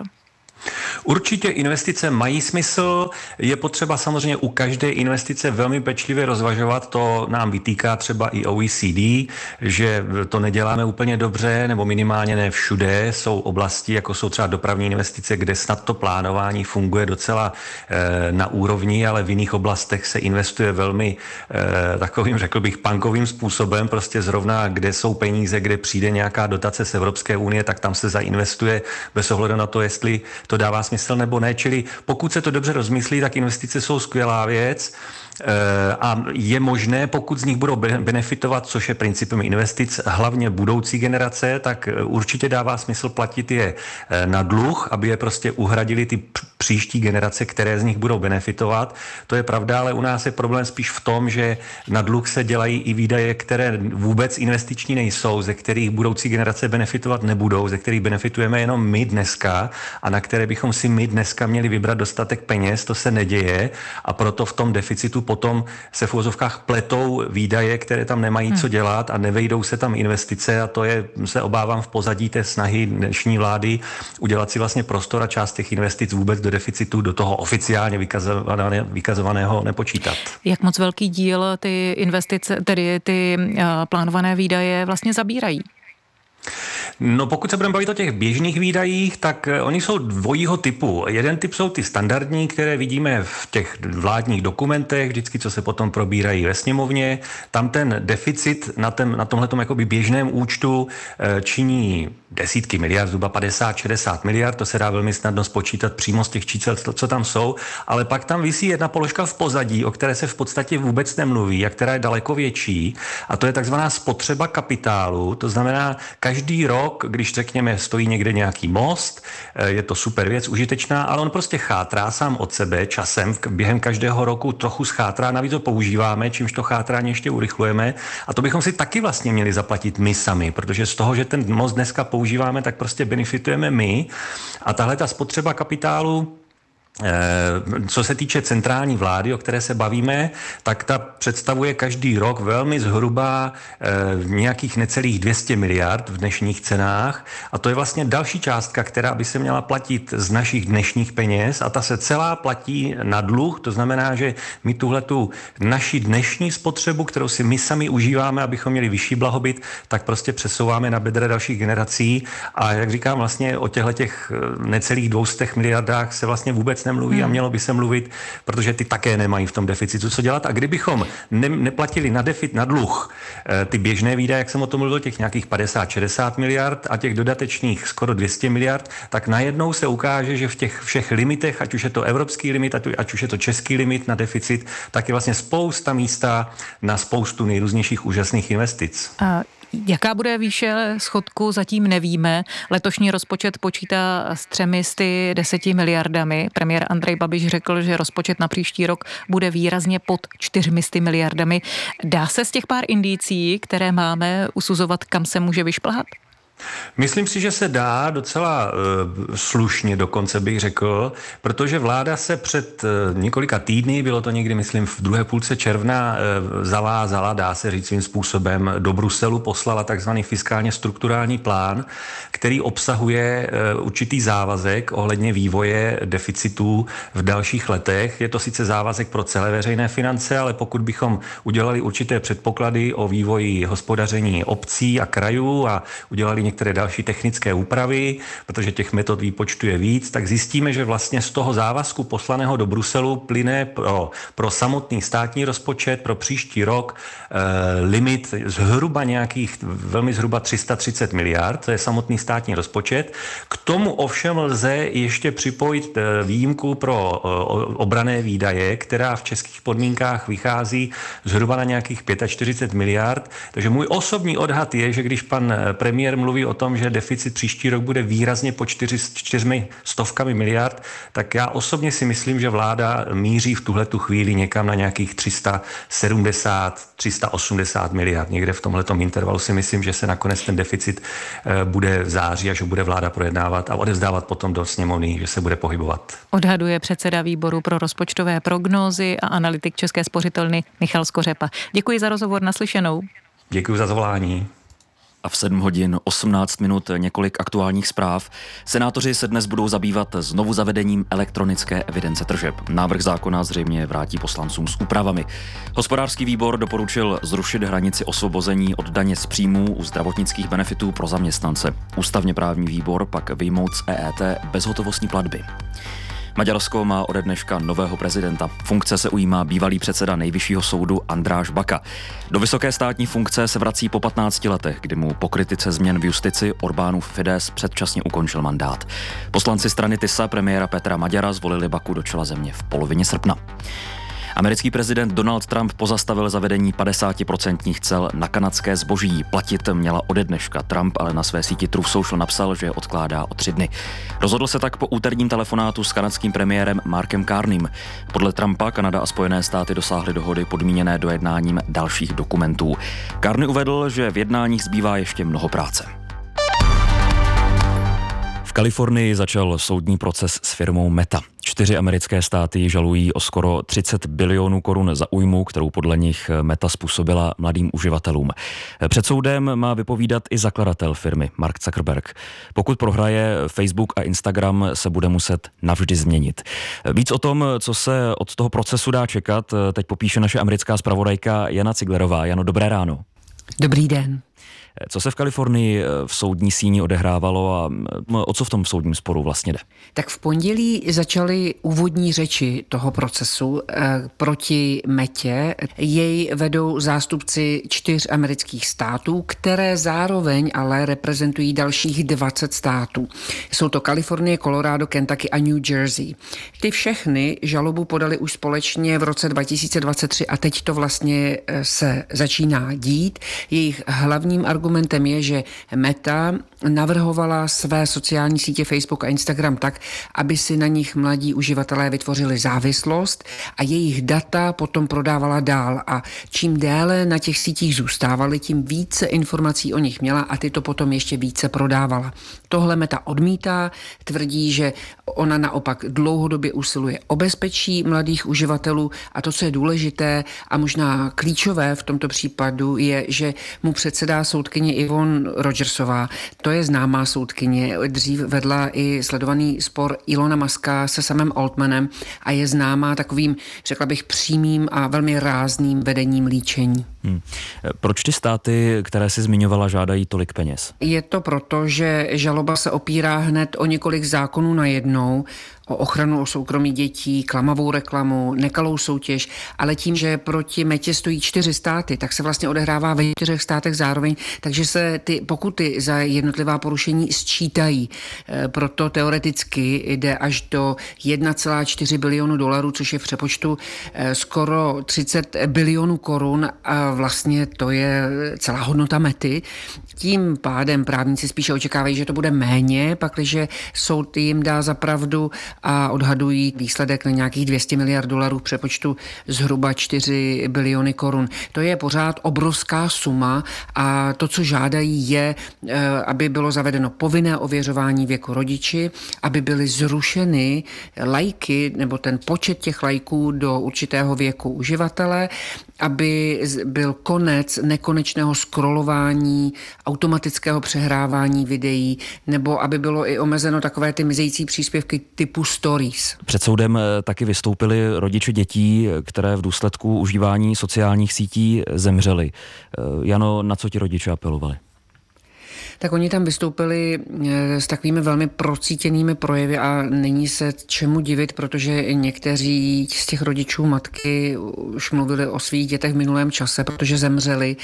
Určitě investice mají smysl, je potřeba samozřejmě u každé investice velmi pečlivě rozvažovat, to nám vytýká třeba i OECD, že to neděláme úplně dobře, nebo minimálně ne všude, jsou oblasti, jako jsou třeba dopravní investice, kde snad to plánování funguje docela na úrovni, ale v jiných oblastech se investuje velmi takovým, řekl bych, punkovým způsobem, prostě zrovna, kde jsou peníze, kde přijde nějaká dotace z Evropské unie, tak tam se zainvestuje bez ohledu na to, jestli to dává smysl nebo ne, čili pokud se to dobře rozmyslí, tak investice jsou skvělá věc a je možné, pokud z nich budou benefitovat, což je principem investic, hlavně budoucí generace, tak určitě dává smysl platit je na dluh, aby je prostě uhradili ty příští generace, které z nich budou benefitovat. To je pravda, ale u nás je problém spíš v tom, že na dluh se dělají i výdaje, které vůbec investiční nejsou, ze kterých budoucí generace benefitovat nebudou, ze kterých benefitujeme jenom my dneska a na které bychom si my dneska měli vybrat dostatek peněz, to se neděje a proto v tom deficitu potom se v uvozovkách pletou výdaje, které tam nemají co dělat a nevejdou se tam investice a to je, se obávám, v pozadí té snahy dnešní vlády udělat si vlastně prostor a část těch investic vůbec do deficitu, do toho oficiálně vykazovaného nepočítat. Jak moc velký díl ty investice, tedy ty plánované výdaje vlastně zabírají? No pokud se budeme bavit o těch běžných výdajích, tak oni jsou dvojího typu. Jeden typ jsou ty standardní, které vidíme v těch vládních dokumentech, vždycky, co se potom probírají ve sněmovně. Tam ten deficit na tomhletom jakoby běžném účtu činí desítky miliard, zhruba 50-60 miliard, to se dá velmi snadno spočítat přímo z těch čísel, co tam jsou, ale pak tam visí jedna položka v pozadí, o které se v podstatě vůbec nemluví a která je daleko větší a to je takzvaná spotřeba kapitálu, to znamená každý rok, když řekněme stojí někde nějaký most, je to super věc, užitečná, ale on prostě chátrá sám od sebe časem, během každého roku trochu schátrá, navíc to používáme, čímž to chátrání ještě urychlujeme a to bychom si taky vlastně měli zaplatit my sami, protože z toho, že ten most dneska používáme, tak prostě benefitujeme my a tahle ta spotřeba kapitálu, co se týče centrální vlády, o které se bavíme, tak ta představuje každý rok velmi zhruba nějakých necelých 200 miliard v dnešních cenách a to je vlastně další částka, která by se měla platit z našich dnešních peněz a ta se celá platí na dluh, to znamená, že my tuhletu naši dnešní spotřebu, kterou si my sami užíváme, abychom měli vyšší blahobyt, tak prostě přesouváme na bedra dalších generací a jak říkám, vlastně o těch necelých 200 miliardách se vlastně vůbec nemluví a mělo by se mluvit, protože ty také nemají v tom deficitu co dělat. A kdybychom neplatili na dluh ty běžné výdaje, jak jsem o tom mluvil, těch nějakých 50-60 miliard a těch dodatečných skoro 200 miliard, tak najednou se ukáže, že v těch všech limitech, ať už je to evropský limit, ať už je to český limit na deficit, tak je vlastně spousta místa na spoustu nejrůznějších úžasných investic. Jaká bude výše schodku, zatím nevíme. Letošní rozpočet počítá s 310 miliardami. Premiér Andrej Babiš řekl, že rozpočet na příští rok bude výrazně pod 400 miliardami. Dá se z těch pár indicí, které máme, usuzovat, kam se může vyšplhat? Myslím si, že se dá docela slušně dokonce bych řekl, protože vláda se před několika týdny, bylo to někdy myslím v druhé půlce června, zavázala, dá se říct svým způsobem, do Bruselu poslala takzvaný fiskálně strukturální plán, který obsahuje určitý závazek ohledně vývoje deficitů v dalších letech. Je to sice závazek pro celé veřejné finance, ale pokud bychom udělali určité předpoklady o vývoji hospodaření obcí a krajů a udělali některé další technické úpravy, protože těch metod výpočtu je víc, tak zjistíme, že vlastně z toho závazku poslaného do Bruselu plyne pro samotný státní rozpočet pro příští rok limit zhruba nějakých velmi zhruba 330 miliard, to je samotný státní rozpočet. K tomu ovšem lze ještě připojit výjimku pro obranné výdaje, která v českých podmínkách vychází zhruba na nějakých 45 miliard. Takže můj osobní odhad je, že když pan premiér mluví o tom, že deficit příští rok bude výrazně po 400 miliard, tak já osobně si myslím, že vláda míří v tuhletu chvíli někam na nějakých 370, 380 miliard. Někde v tomhletom intervalu si myslím, že se nakonec ten deficit bude v září, až ho bude vláda projednávat a odevzdávat potom do sněmovny, že se bude pohybovat. Odhaduje předseda výboru pro rozpočtové prognózy a analytik České spořitelny Michal Skořepa. Děkuji za rozhovor, naslyšenou. Děkuji za zvolání. A v 7 hodin 18 minut několik aktuálních zpráv. Senátoři se dnes budou zabývat znovu zavedením elektronické evidence tržeb. Návrh zákona zřejmě vrátí poslancům s úpravami. Hospodářský výbor doporučil zrušit hranici osvobození od daně z příjmů u zdravotnických benefitů pro zaměstnance. Ústavně právní výbor pak vyjmout z EET bezhotovostní platby. Maďarsko má ode dneška nového prezidenta. Funkce se ujímá bývalý předseda Nejvyššího soudu András Baka. Do vysoké státní funkce se vrací po 15 letech, kdy mu po kritice změn v justici Orbánův Fidesz předčasně ukončil mandát. Poslanci strany TISA premiéra Petra Maďara zvolili Baku do čela země v polovině srpna. Americký prezident Donald Trump pozastavil zavedení 50% cel na kanadské zboží. Platit měla ode dneška. Trump ale na své síti Truth Social napsal, že je odkládá o 3 dny. Rozhodl se tak po úterním telefonátu s kanadským premiérem Markem Carneym. Podle Trumpa Kanada a Spojené státy dosáhly dohody podmíněné dojednáním dalších dokumentů. Carney uvedl, že v jednáních zbývá ještě mnoho práce. V Kalifornii začal soudní proces s firmou Meta. 4 americké státy žalují o skoro 30 bilionů korun za újmu, kterou podle nich Meta způsobila mladým uživatelům. Před soudem má vypovídat i zakladatel firmy Mark Zuckerberg. Pokud prohraje, Facebook a Instagram se bude muset navždy změnit. Víc o tom, co se od toho procesu dá čekat, teď popíše naše americká zpravodajka Jana Ciglerová. Jano, dobré ráno. Dobrý den. Co se v Kalifornii v soudní síni odehrávalo a o co v tom soudním sporu vlastně jde? Tak v pondělí začaly úvodní řeči toho procesu proti Metě. Jej vedou zástupci 4 amerických států, které zároveň ale reprezentují dalších 20 států. Jsou to Kalifornie, Colorado, Kentucky a New Jersey. Ty všechny žalobu podali už společně v roce 2023 a teď to vlastně se začíná dít. Jejich hlavním argumentem je, že Meta navrhovala své sociální sítě Facebook a Instagram tak, aby si na nich mladí uživatelé vytvořili závislost a jejich data potom prodávala dál. A čím déle na těch sítích zůstávali, tím více informací o nich měla a ty to potom ještě více prodávala. Tohle Meta odmítá, tvrdí, že ona naopak dlouhodobě usiluje o bezpečí mladých uživatelů a to, co je důležité a možná klíčové v tomto případu, je, že mu předsedá soudkyně Yvonne Rogersová. To je známá soudkyně, dřív vedla i sledovaný spor Elona Muska se Samem Altmanem a je známá takovým, řekla bych, přímým a velmi rázným vedením líčení. Proč ty státy, které jsi zmiňovala, žádají tolik peněz? Je to proto, že žaloba se opírá hned o několik zákonů najednou, o ochranu soukromí dětí, klamavou reklamu, nekalou soutěž, ale tím, že proti Metě stojí 4 státy, tak se vlastně odehrává ve 4 státech zároveň, takže se ty pokuty za jednotlivá porušení sčítají. Proto teoreticky jde až do 1,4 bilionu dolarů, což je v přepočtu skoro 30 bilionů korun a vlastně to je celá hodnota Mety. Tím pádem právníci spíše očekávají, že to bude méně, pakliže soud jim dá za pravdu a odhadují výsledek na nějakých 200 miliard dolarů v přepočtu zhruba 4 biliony korun. To je pořád obrovská suma a to, co žádají, je, aby bylo zavedeno povinné ověřování věku rodiči, aby byly zrušeny lajky nebo ten počet těch lajků do určitého věku uživatele, aby byl konec nekonečného scrollování, automatického přehrávání videí, nebo aby bylo i omezeno takové ty mizející příspěvky typu stories. Před soudem taky vystoupili rodiče dětí, které v důsledku užívání sociálních sítí zemřeli. Jano, na co ti rodiče apelovali? Tak oni tam vystoupili s takovými velmi procítěnými projevy a není se čemu divit, protože někteří z těch rodičů matky už mluvili o svých dětech v minulém čase, protože zemřeli.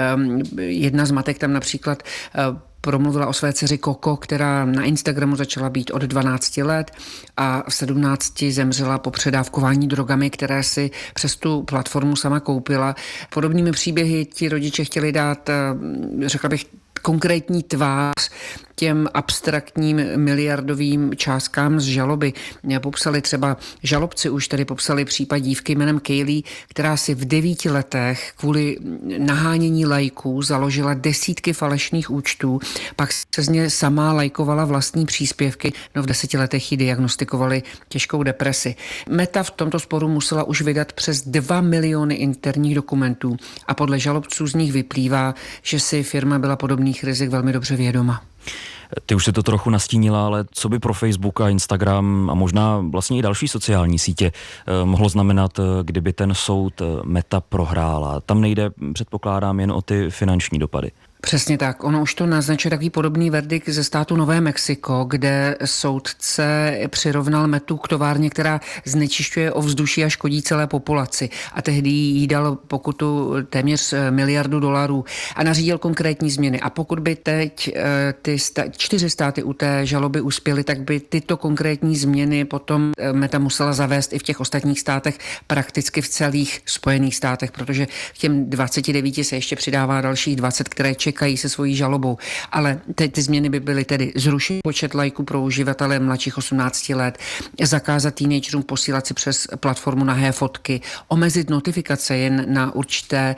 Jedna z matek tam například promluvila o své dceři Koko, která na Instagramu začala být od 12 let a v 17 zemřela po předávkování drogami, které si přes tu platformu sama koupila. Podobnými příběhy ti rodiče chtěli dát, řekla bych, konkrétní tvář těm abstraktním miliardovým částkám z žaloby. Popsali třeba, žalobci už tady popsali případ dívky jménem Kaylee, která si v 9 letech kvůli nahánění lajků založila desítky falešných účtů, pak se z ně sama lajkovala vlastní příspěvky, v 10 letech ji diagnostikovali těžkou depresi. Meta v tomto sporu musela už vydat přes 2 miliony interních dokumentů a podle žalobců z nich vyplývá, že si firma byla podobných rizik velmi dobře vědoma. Ty už si to trochu nastínila, ale co by pro Facebook a Instagram a možná vlastně i další sociální sítě mohlo znamenat, kdyby ten soud Meta prohrála? Tam nejde, předpokládám, jen o ty finanční dopady. Přesně tak. Ono už to naznačuje takový podobný verdikt ze státu Nové Mexiko, kde soudce přirovnal Metu k továrně, která znečišťuje ovzduší a škodí celé populaci. A tehdy jí dal pokutu téměř $1 miliardu a nařídil konkrétní změny. A pokud by teď ty 4 státy u té žaloby uspěly, tak by tyto konkrétní změny potom Meta musela zavést i v těch ostatních státech, prakticky v celých Spojených státech, protože k těm 29 se ještě přidává dalších 20, které čekají se svojí žalobou. Ale ty změny by byly tedy zrušit počet lajků pro uživatele mladších 18 let, zakázat teenagerům posílat si přes platformu nahé fotky, omezit notifikace jen na určité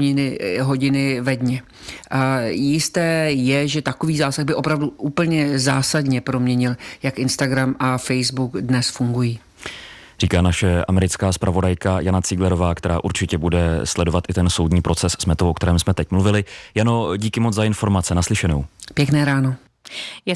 hodiny ve dně. Jisté je, že takový zásah by opravdu úplně zásadně proměnil, jak Instagram a Facebook dnes fungují. Říká naše americká zpravodajka Jana Cíglerová, která určitě bude sledovat i ten soudní proces s Metou, o kterém jsme teď mluvili. Jano, díky moc za informace, naslyšenou. Pěkné ráno. Je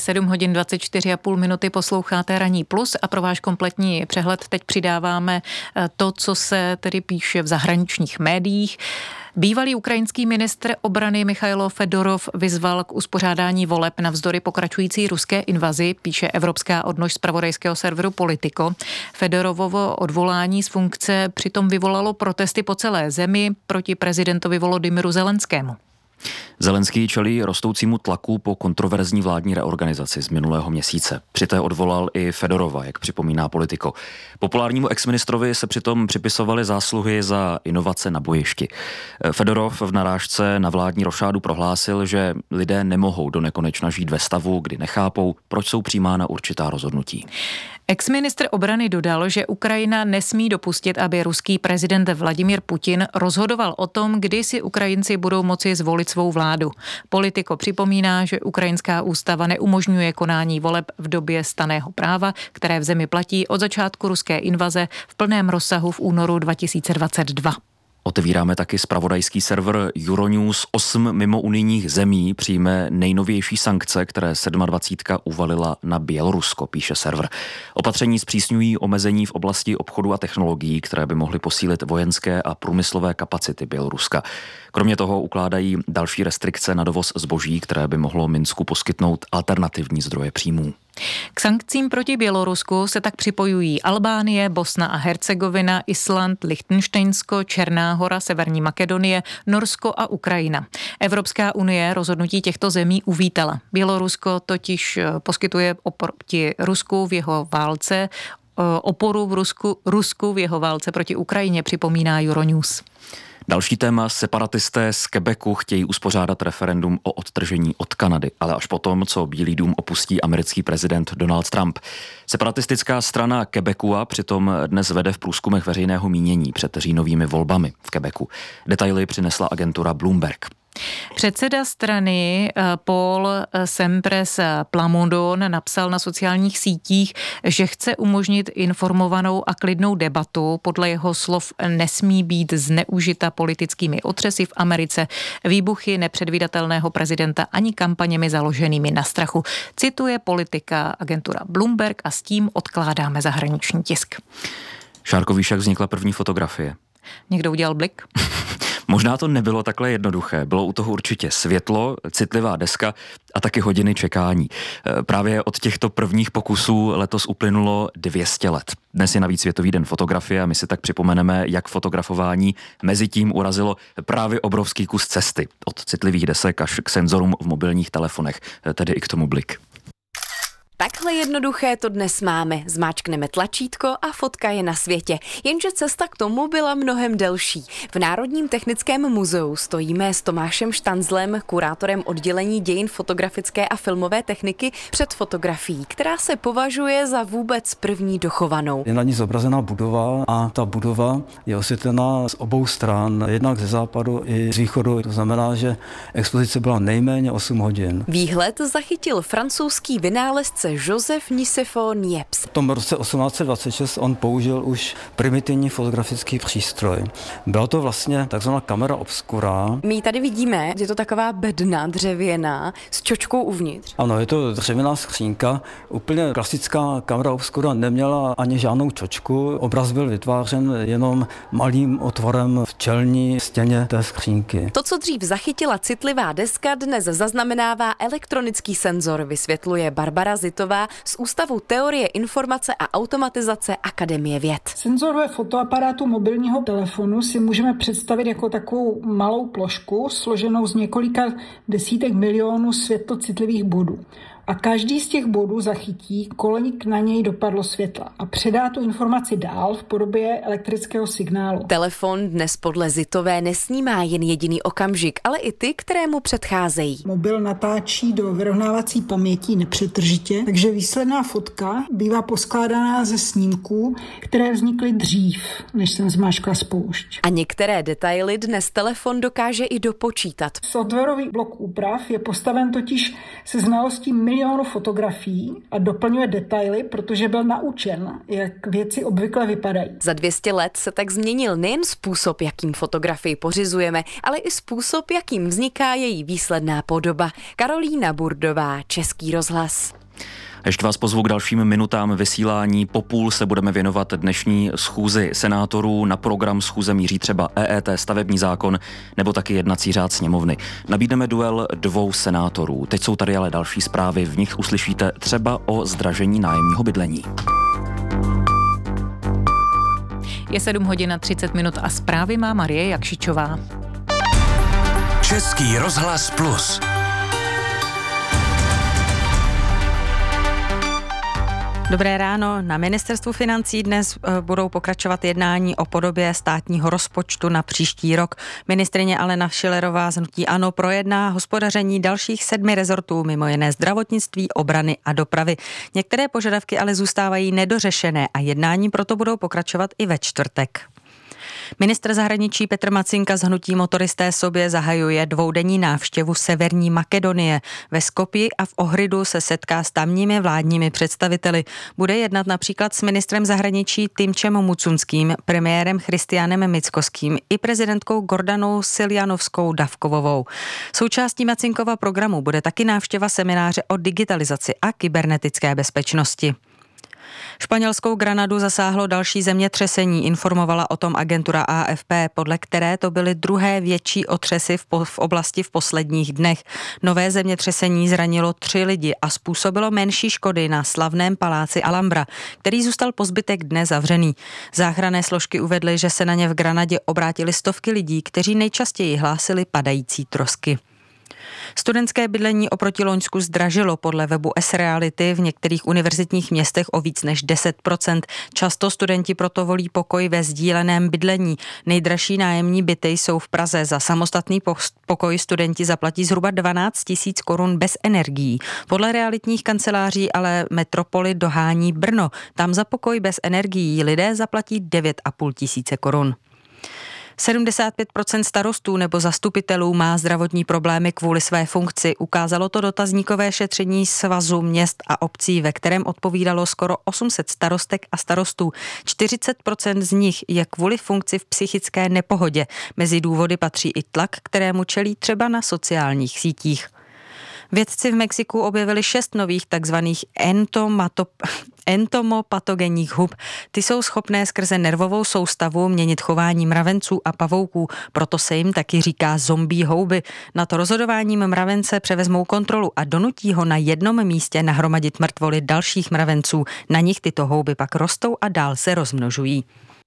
7:24,5, posloucháte Ranní plus a pro váš kompletní přehled teď přidáváme to, co se tedy píše v zahraničních médiích. Bývalý ukrajinský ministr obrany Michailo Fedorov vyzval k uspořádání voleb navzdory pokračující ruské invazi, píše evropská odnož zpravodajského serveru Politico. Fedorovovo odvolání z funkce přitom vyvolalo protesty po celé zemi proti prezidentovi Volodymyru Zelenskému. Zelenský čelí rostoucímu tlaku po kontroverzní vládní reorganizaci z minulého měsíce. Při té odvolal i Fedorova, jak připomíná Politico. Populárnímu exministrovi se přitom připisovaly zásluhy za inovace na bojišti. Fedorov v narážce na vládní rošádu prohlásil, že lidé nemohou do nekonečna žít ve stavu, kdy nechápou, proč jsou přijímána určitá rozhodnutí. Exministr obrany dodal, že Ukrajina nesmí dopustit, aby ruský prezident Vladimír Putin rozhodoval o tom, kdy si Ukrajinci budou moci zvolit svou vládu. Politico připomíná, že ukrajinská ústava neumožňuje konání voleb v době stanného práva, které v zemi platí od začátku ruské invaze v plném rozsahu v únoru 2022. Otevíráme taky zpravodajský server Euronews. 8 mimounijních zemí přijme nejnovější sankce, které 27. uvalila na Bělorusko, píše server. Opatření zpřísňují omezení v oblasti obchodu a technologií, které by mohly posílit vojenské a průmyslové kapacity Běloruska. Kromě toho ukládají další restrikce na dovoz zboží, které by mohlo Minsku poskytnout alternativní zdroje příjmů. K sankcím proti Bělorusku se tak připojují Albánie, Bosna a Hercegovina, Island, Lichtenštejnsko, Černá Hora, Severní Makedonie, Norsko a Ukrajina. Evropská unie rozhodnutí těchto zemí uvítala. Bělorusko totiž poskytuje oproti Rusku v jeho válce oporu v Rusku v jeho válce proti Ukrajině, připomíná Euronews. Další téma, separatisté z Quebecu chtějí uspořádat referendum o odtržení od Kanady, ale až potom, co Bílý dům opustí americký prezident Donald Trump. Separatistická strana Quebecua přitom dnes vede v průzkumech veřejného mínění před říjnovými volbami v Quebecu. Detaily přinesla agentura Bloomberg. Předseda strany Paul Sempres Plamondon napsal na sociálních sítích, že chce umožnit informovanou a klidnou debatu. Podle jeho slov nesmí být zneužita politickými otřesy v Americe, výbuchy nepředvídatelného prezidenta ani kampaněmi založenými na strachu. Cituje politika agentura Bloomberg a s tím odkládáme zahraniční tisk. Šárko, víš, jak vznikla první fotografie? Někdo udělal blik? Možná to nebylo takhle jednoduché. Bylo u toho určitě světlo, citlivá deska a taky hodiny čekání. Právě od těchto prvních pokusů letos uplynulo 200 let. Dnes je navíc Světový den fotografie a my si tak připomeneme, jak fotografování mezi tím urazilo právě obrovský kus cesty. Od citlivých desek až k senzorům v mobilních telefonech, tedy i k tomu blik. Takhle jednoduché to dnes máme. Zmáčkneme tlačítko a fotka je na světě. Jenže cesta k tomu byla mnohem delší. V Národním technickém muzeu stojíme s Tomášem Štanzlem, kurátorem oddělení dějin fotografické a filmové techniky, před fotografií, která se považuje za vůbec první dochovanou. Je na ní zobrazená budova a ta budova je osvětlená z obou stran, jednak ze západu i z východu. To znamená, že expozice byla nejméně 8 hodin. Výhled zachytil francouzský vynálezce Joseph Nicéphore Niepce. V tom roce 1826 on použil už primitivní fotografický přístroj. Byla to vlastně takzvaná kamera obscura. My tady vidíme, že je to taková bedna dřevěná s čočkou uvnitř. Ano, je to dřevěná skřínka. Úplně klasická kamera obscura neměla ani žádnou čočku. Obraz byl vytvářen jenom malým otvorem v čelní stěně té skřínky. To, co dřív zachytila citlivá deska, dnes zaznamenává elektronický senzor, vysvětluje Barbara Zitová z Ústavu teorie informace a automatizace Akademie věd. Senzor ve fotoaparátu mobilního telefonu si můžeme představit jako takovou malou plošku složenou z několika desítek milionů světlocitlivých bodů. A každý z těch bodů zachytí, kolik na něj dopadlo světla a předá tu informaci dál v podobě elektrického signálu. Telefon dnes podle Zitové nesnímá jen jediný okamžik, ale i ty, které mu předcházejí. Mobil natáčí do vyrovnávací paměti nepřetržitě, takže výsledná fotka bývá poskládaná ze snímků, které vznikly dřív, než jsem zmáčkla spoušť. A některé detaily dnes telefon dokáže i dopočítat. Softwarový blok úprav je postaven totiž se znalostí milionů fotografií a doplňuje detaily, protože byl naučen, jak věci obvykle vypadají. Za 200 let se tak změnil nejen způsob, jakým fotografii pořizujeme, ale i způsob, jakým vzniká její výsledná podoba. Karolína Burdová, Český rozhlas. Ještě vás pozvu k dalším minutám vysílání. Po půl se budeme věnovat dnešní schůzi senátorů. Na program schůze míří třeba EET, stavební zákon nebo taky jednací řád sněmovny. Nabídneme duel 2 senátorů. Teď jsou tady ale další zprávy, v nich uslyšíte třeba o zdražení nájemního bydlení. Je 7:30 a zprávy má Marie Jakšičová. Český rozhlas Plus. Dobré ráno. Na ministerstvu financí dnes budou pokračovat jednání o podobě státního rozpočtu na příští rok. Ministryně Alena Schillerová z hnutí ANO projedná hospodaření dalších 7 rezortů, mimo jiné zdravotnictví, obrany a dopravy. Některé požadavky ale zůstávají nedořešené a jednání proto budou pokračovat i ve čtvrtek. Ministr zahraničí Petr Macinka z hnutí Motoristé sobě zahajuje 2denní návštěvu Severní Makedonie. Ve Skopji a v Ohridu se setká s tamními vládními představiteli. Bude jednat například s ministrem zahraničí Timčem Mucunským, premiérem Christianem Mickoským i prezidentkou Gordanou Siljanovskou Davkovovou. Součástí Macinkova programu bude taky návštěva semináře o digitalizaci a kybernetické bezpečnosti. Španělskou Granadu zasáhlo další zemětřesení, informovala o tom agentura AFP, podle které to byly druhé větší otřesy v oblasti v posledních dnech. Nové zemětřesení zranilo 3 lidi a způsobilo menší škody na slavném paláci Alhambra, který zůstal po zbytek dne zavřený. Záchranné složky uvedly, že se na ně v Granadě obrátili stovky lidí, kteří nejčastěji hlásili padající trosky. Studentské bydlení oproti loňsku zdražilo podle webu S-Reality v některých univerzitních městech o víc než 10%. Často studenti proto volí pokoj ve sdíleném bydlení. Nejdražší nájemní byty jsou v Praze. Za samostatný pokoj studenti zaplatí zhruba 12 000 korun bez energií. Podle realitních kanceláří ale metropoli dohání Brno. Tam za pokoj bez energií lidé zaplatí 9 500 korun. 75% starostů nebo zastupitelů má zdravotní problémy kvůli své funkci. Ukázalo to dotazníkové šetření Svazu měst a obcí, ve kterém odpovídalo skoro 800 starostek a starostů. 40% z nich je kvůli funkci v psychické nepohodě. Mezi důvody patří i tlak, kterému čelí třeba na sociálních sítích. Vědci v Mexiku objevili 6 nových takzvaných entomopatogenních hub. Ty jsou schopné skrze nervovou soustavu měnit chování mravenců a pavouků, proto se jim taky říká zombie houby. Na to rozhodováním mravence převezmou kontrolu a donutí ho na jednom místě nahromadit mrtvoly dalších mravenců. Na nich tyto houby pak rostou a dál se rozmnožují.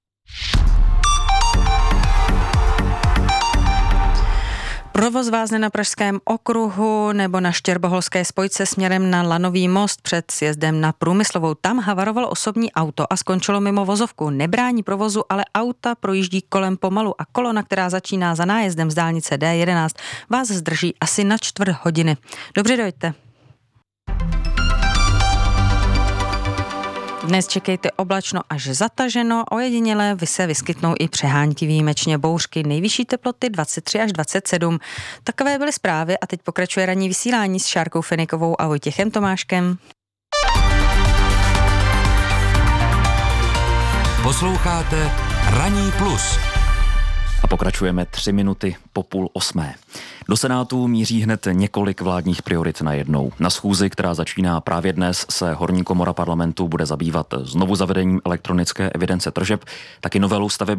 Provoz vázne na Pražském okruhu nebo na Štěrboholské spojce směrem na Lanový most před sjezdem na Průmyslovou. Tam havarovalo osobní auto a skončilo mimo vozovku. Nebrání provozu, ale auta projíždí kolem pomalu a kolona, která začíná za nájezdem z dálnice D11, vás zdrží asi na 1/4 hodiny. Dobře, dojďte. Dnes čekejte oblačno až zataženo, ojediněle se vyskytnou i přehánky, výjimečně bouřky, nejvyšší teploty 23 až 27. Takové byly zprávy a teď pokračuje ranní vysílání s Šárkou Fenikovou a Vojtěchem Tomáškem. Posloucháte Ranní plus. A pokračujeme 3 minuty po 7:30. Do Senátu míří hned několik vládních priorit najednou. Na schůzi, která začíná právě dnes, se horní komora parlamentu bude zabývat znovu zavedením elektronické evidence tržeb, taky novelou stavebního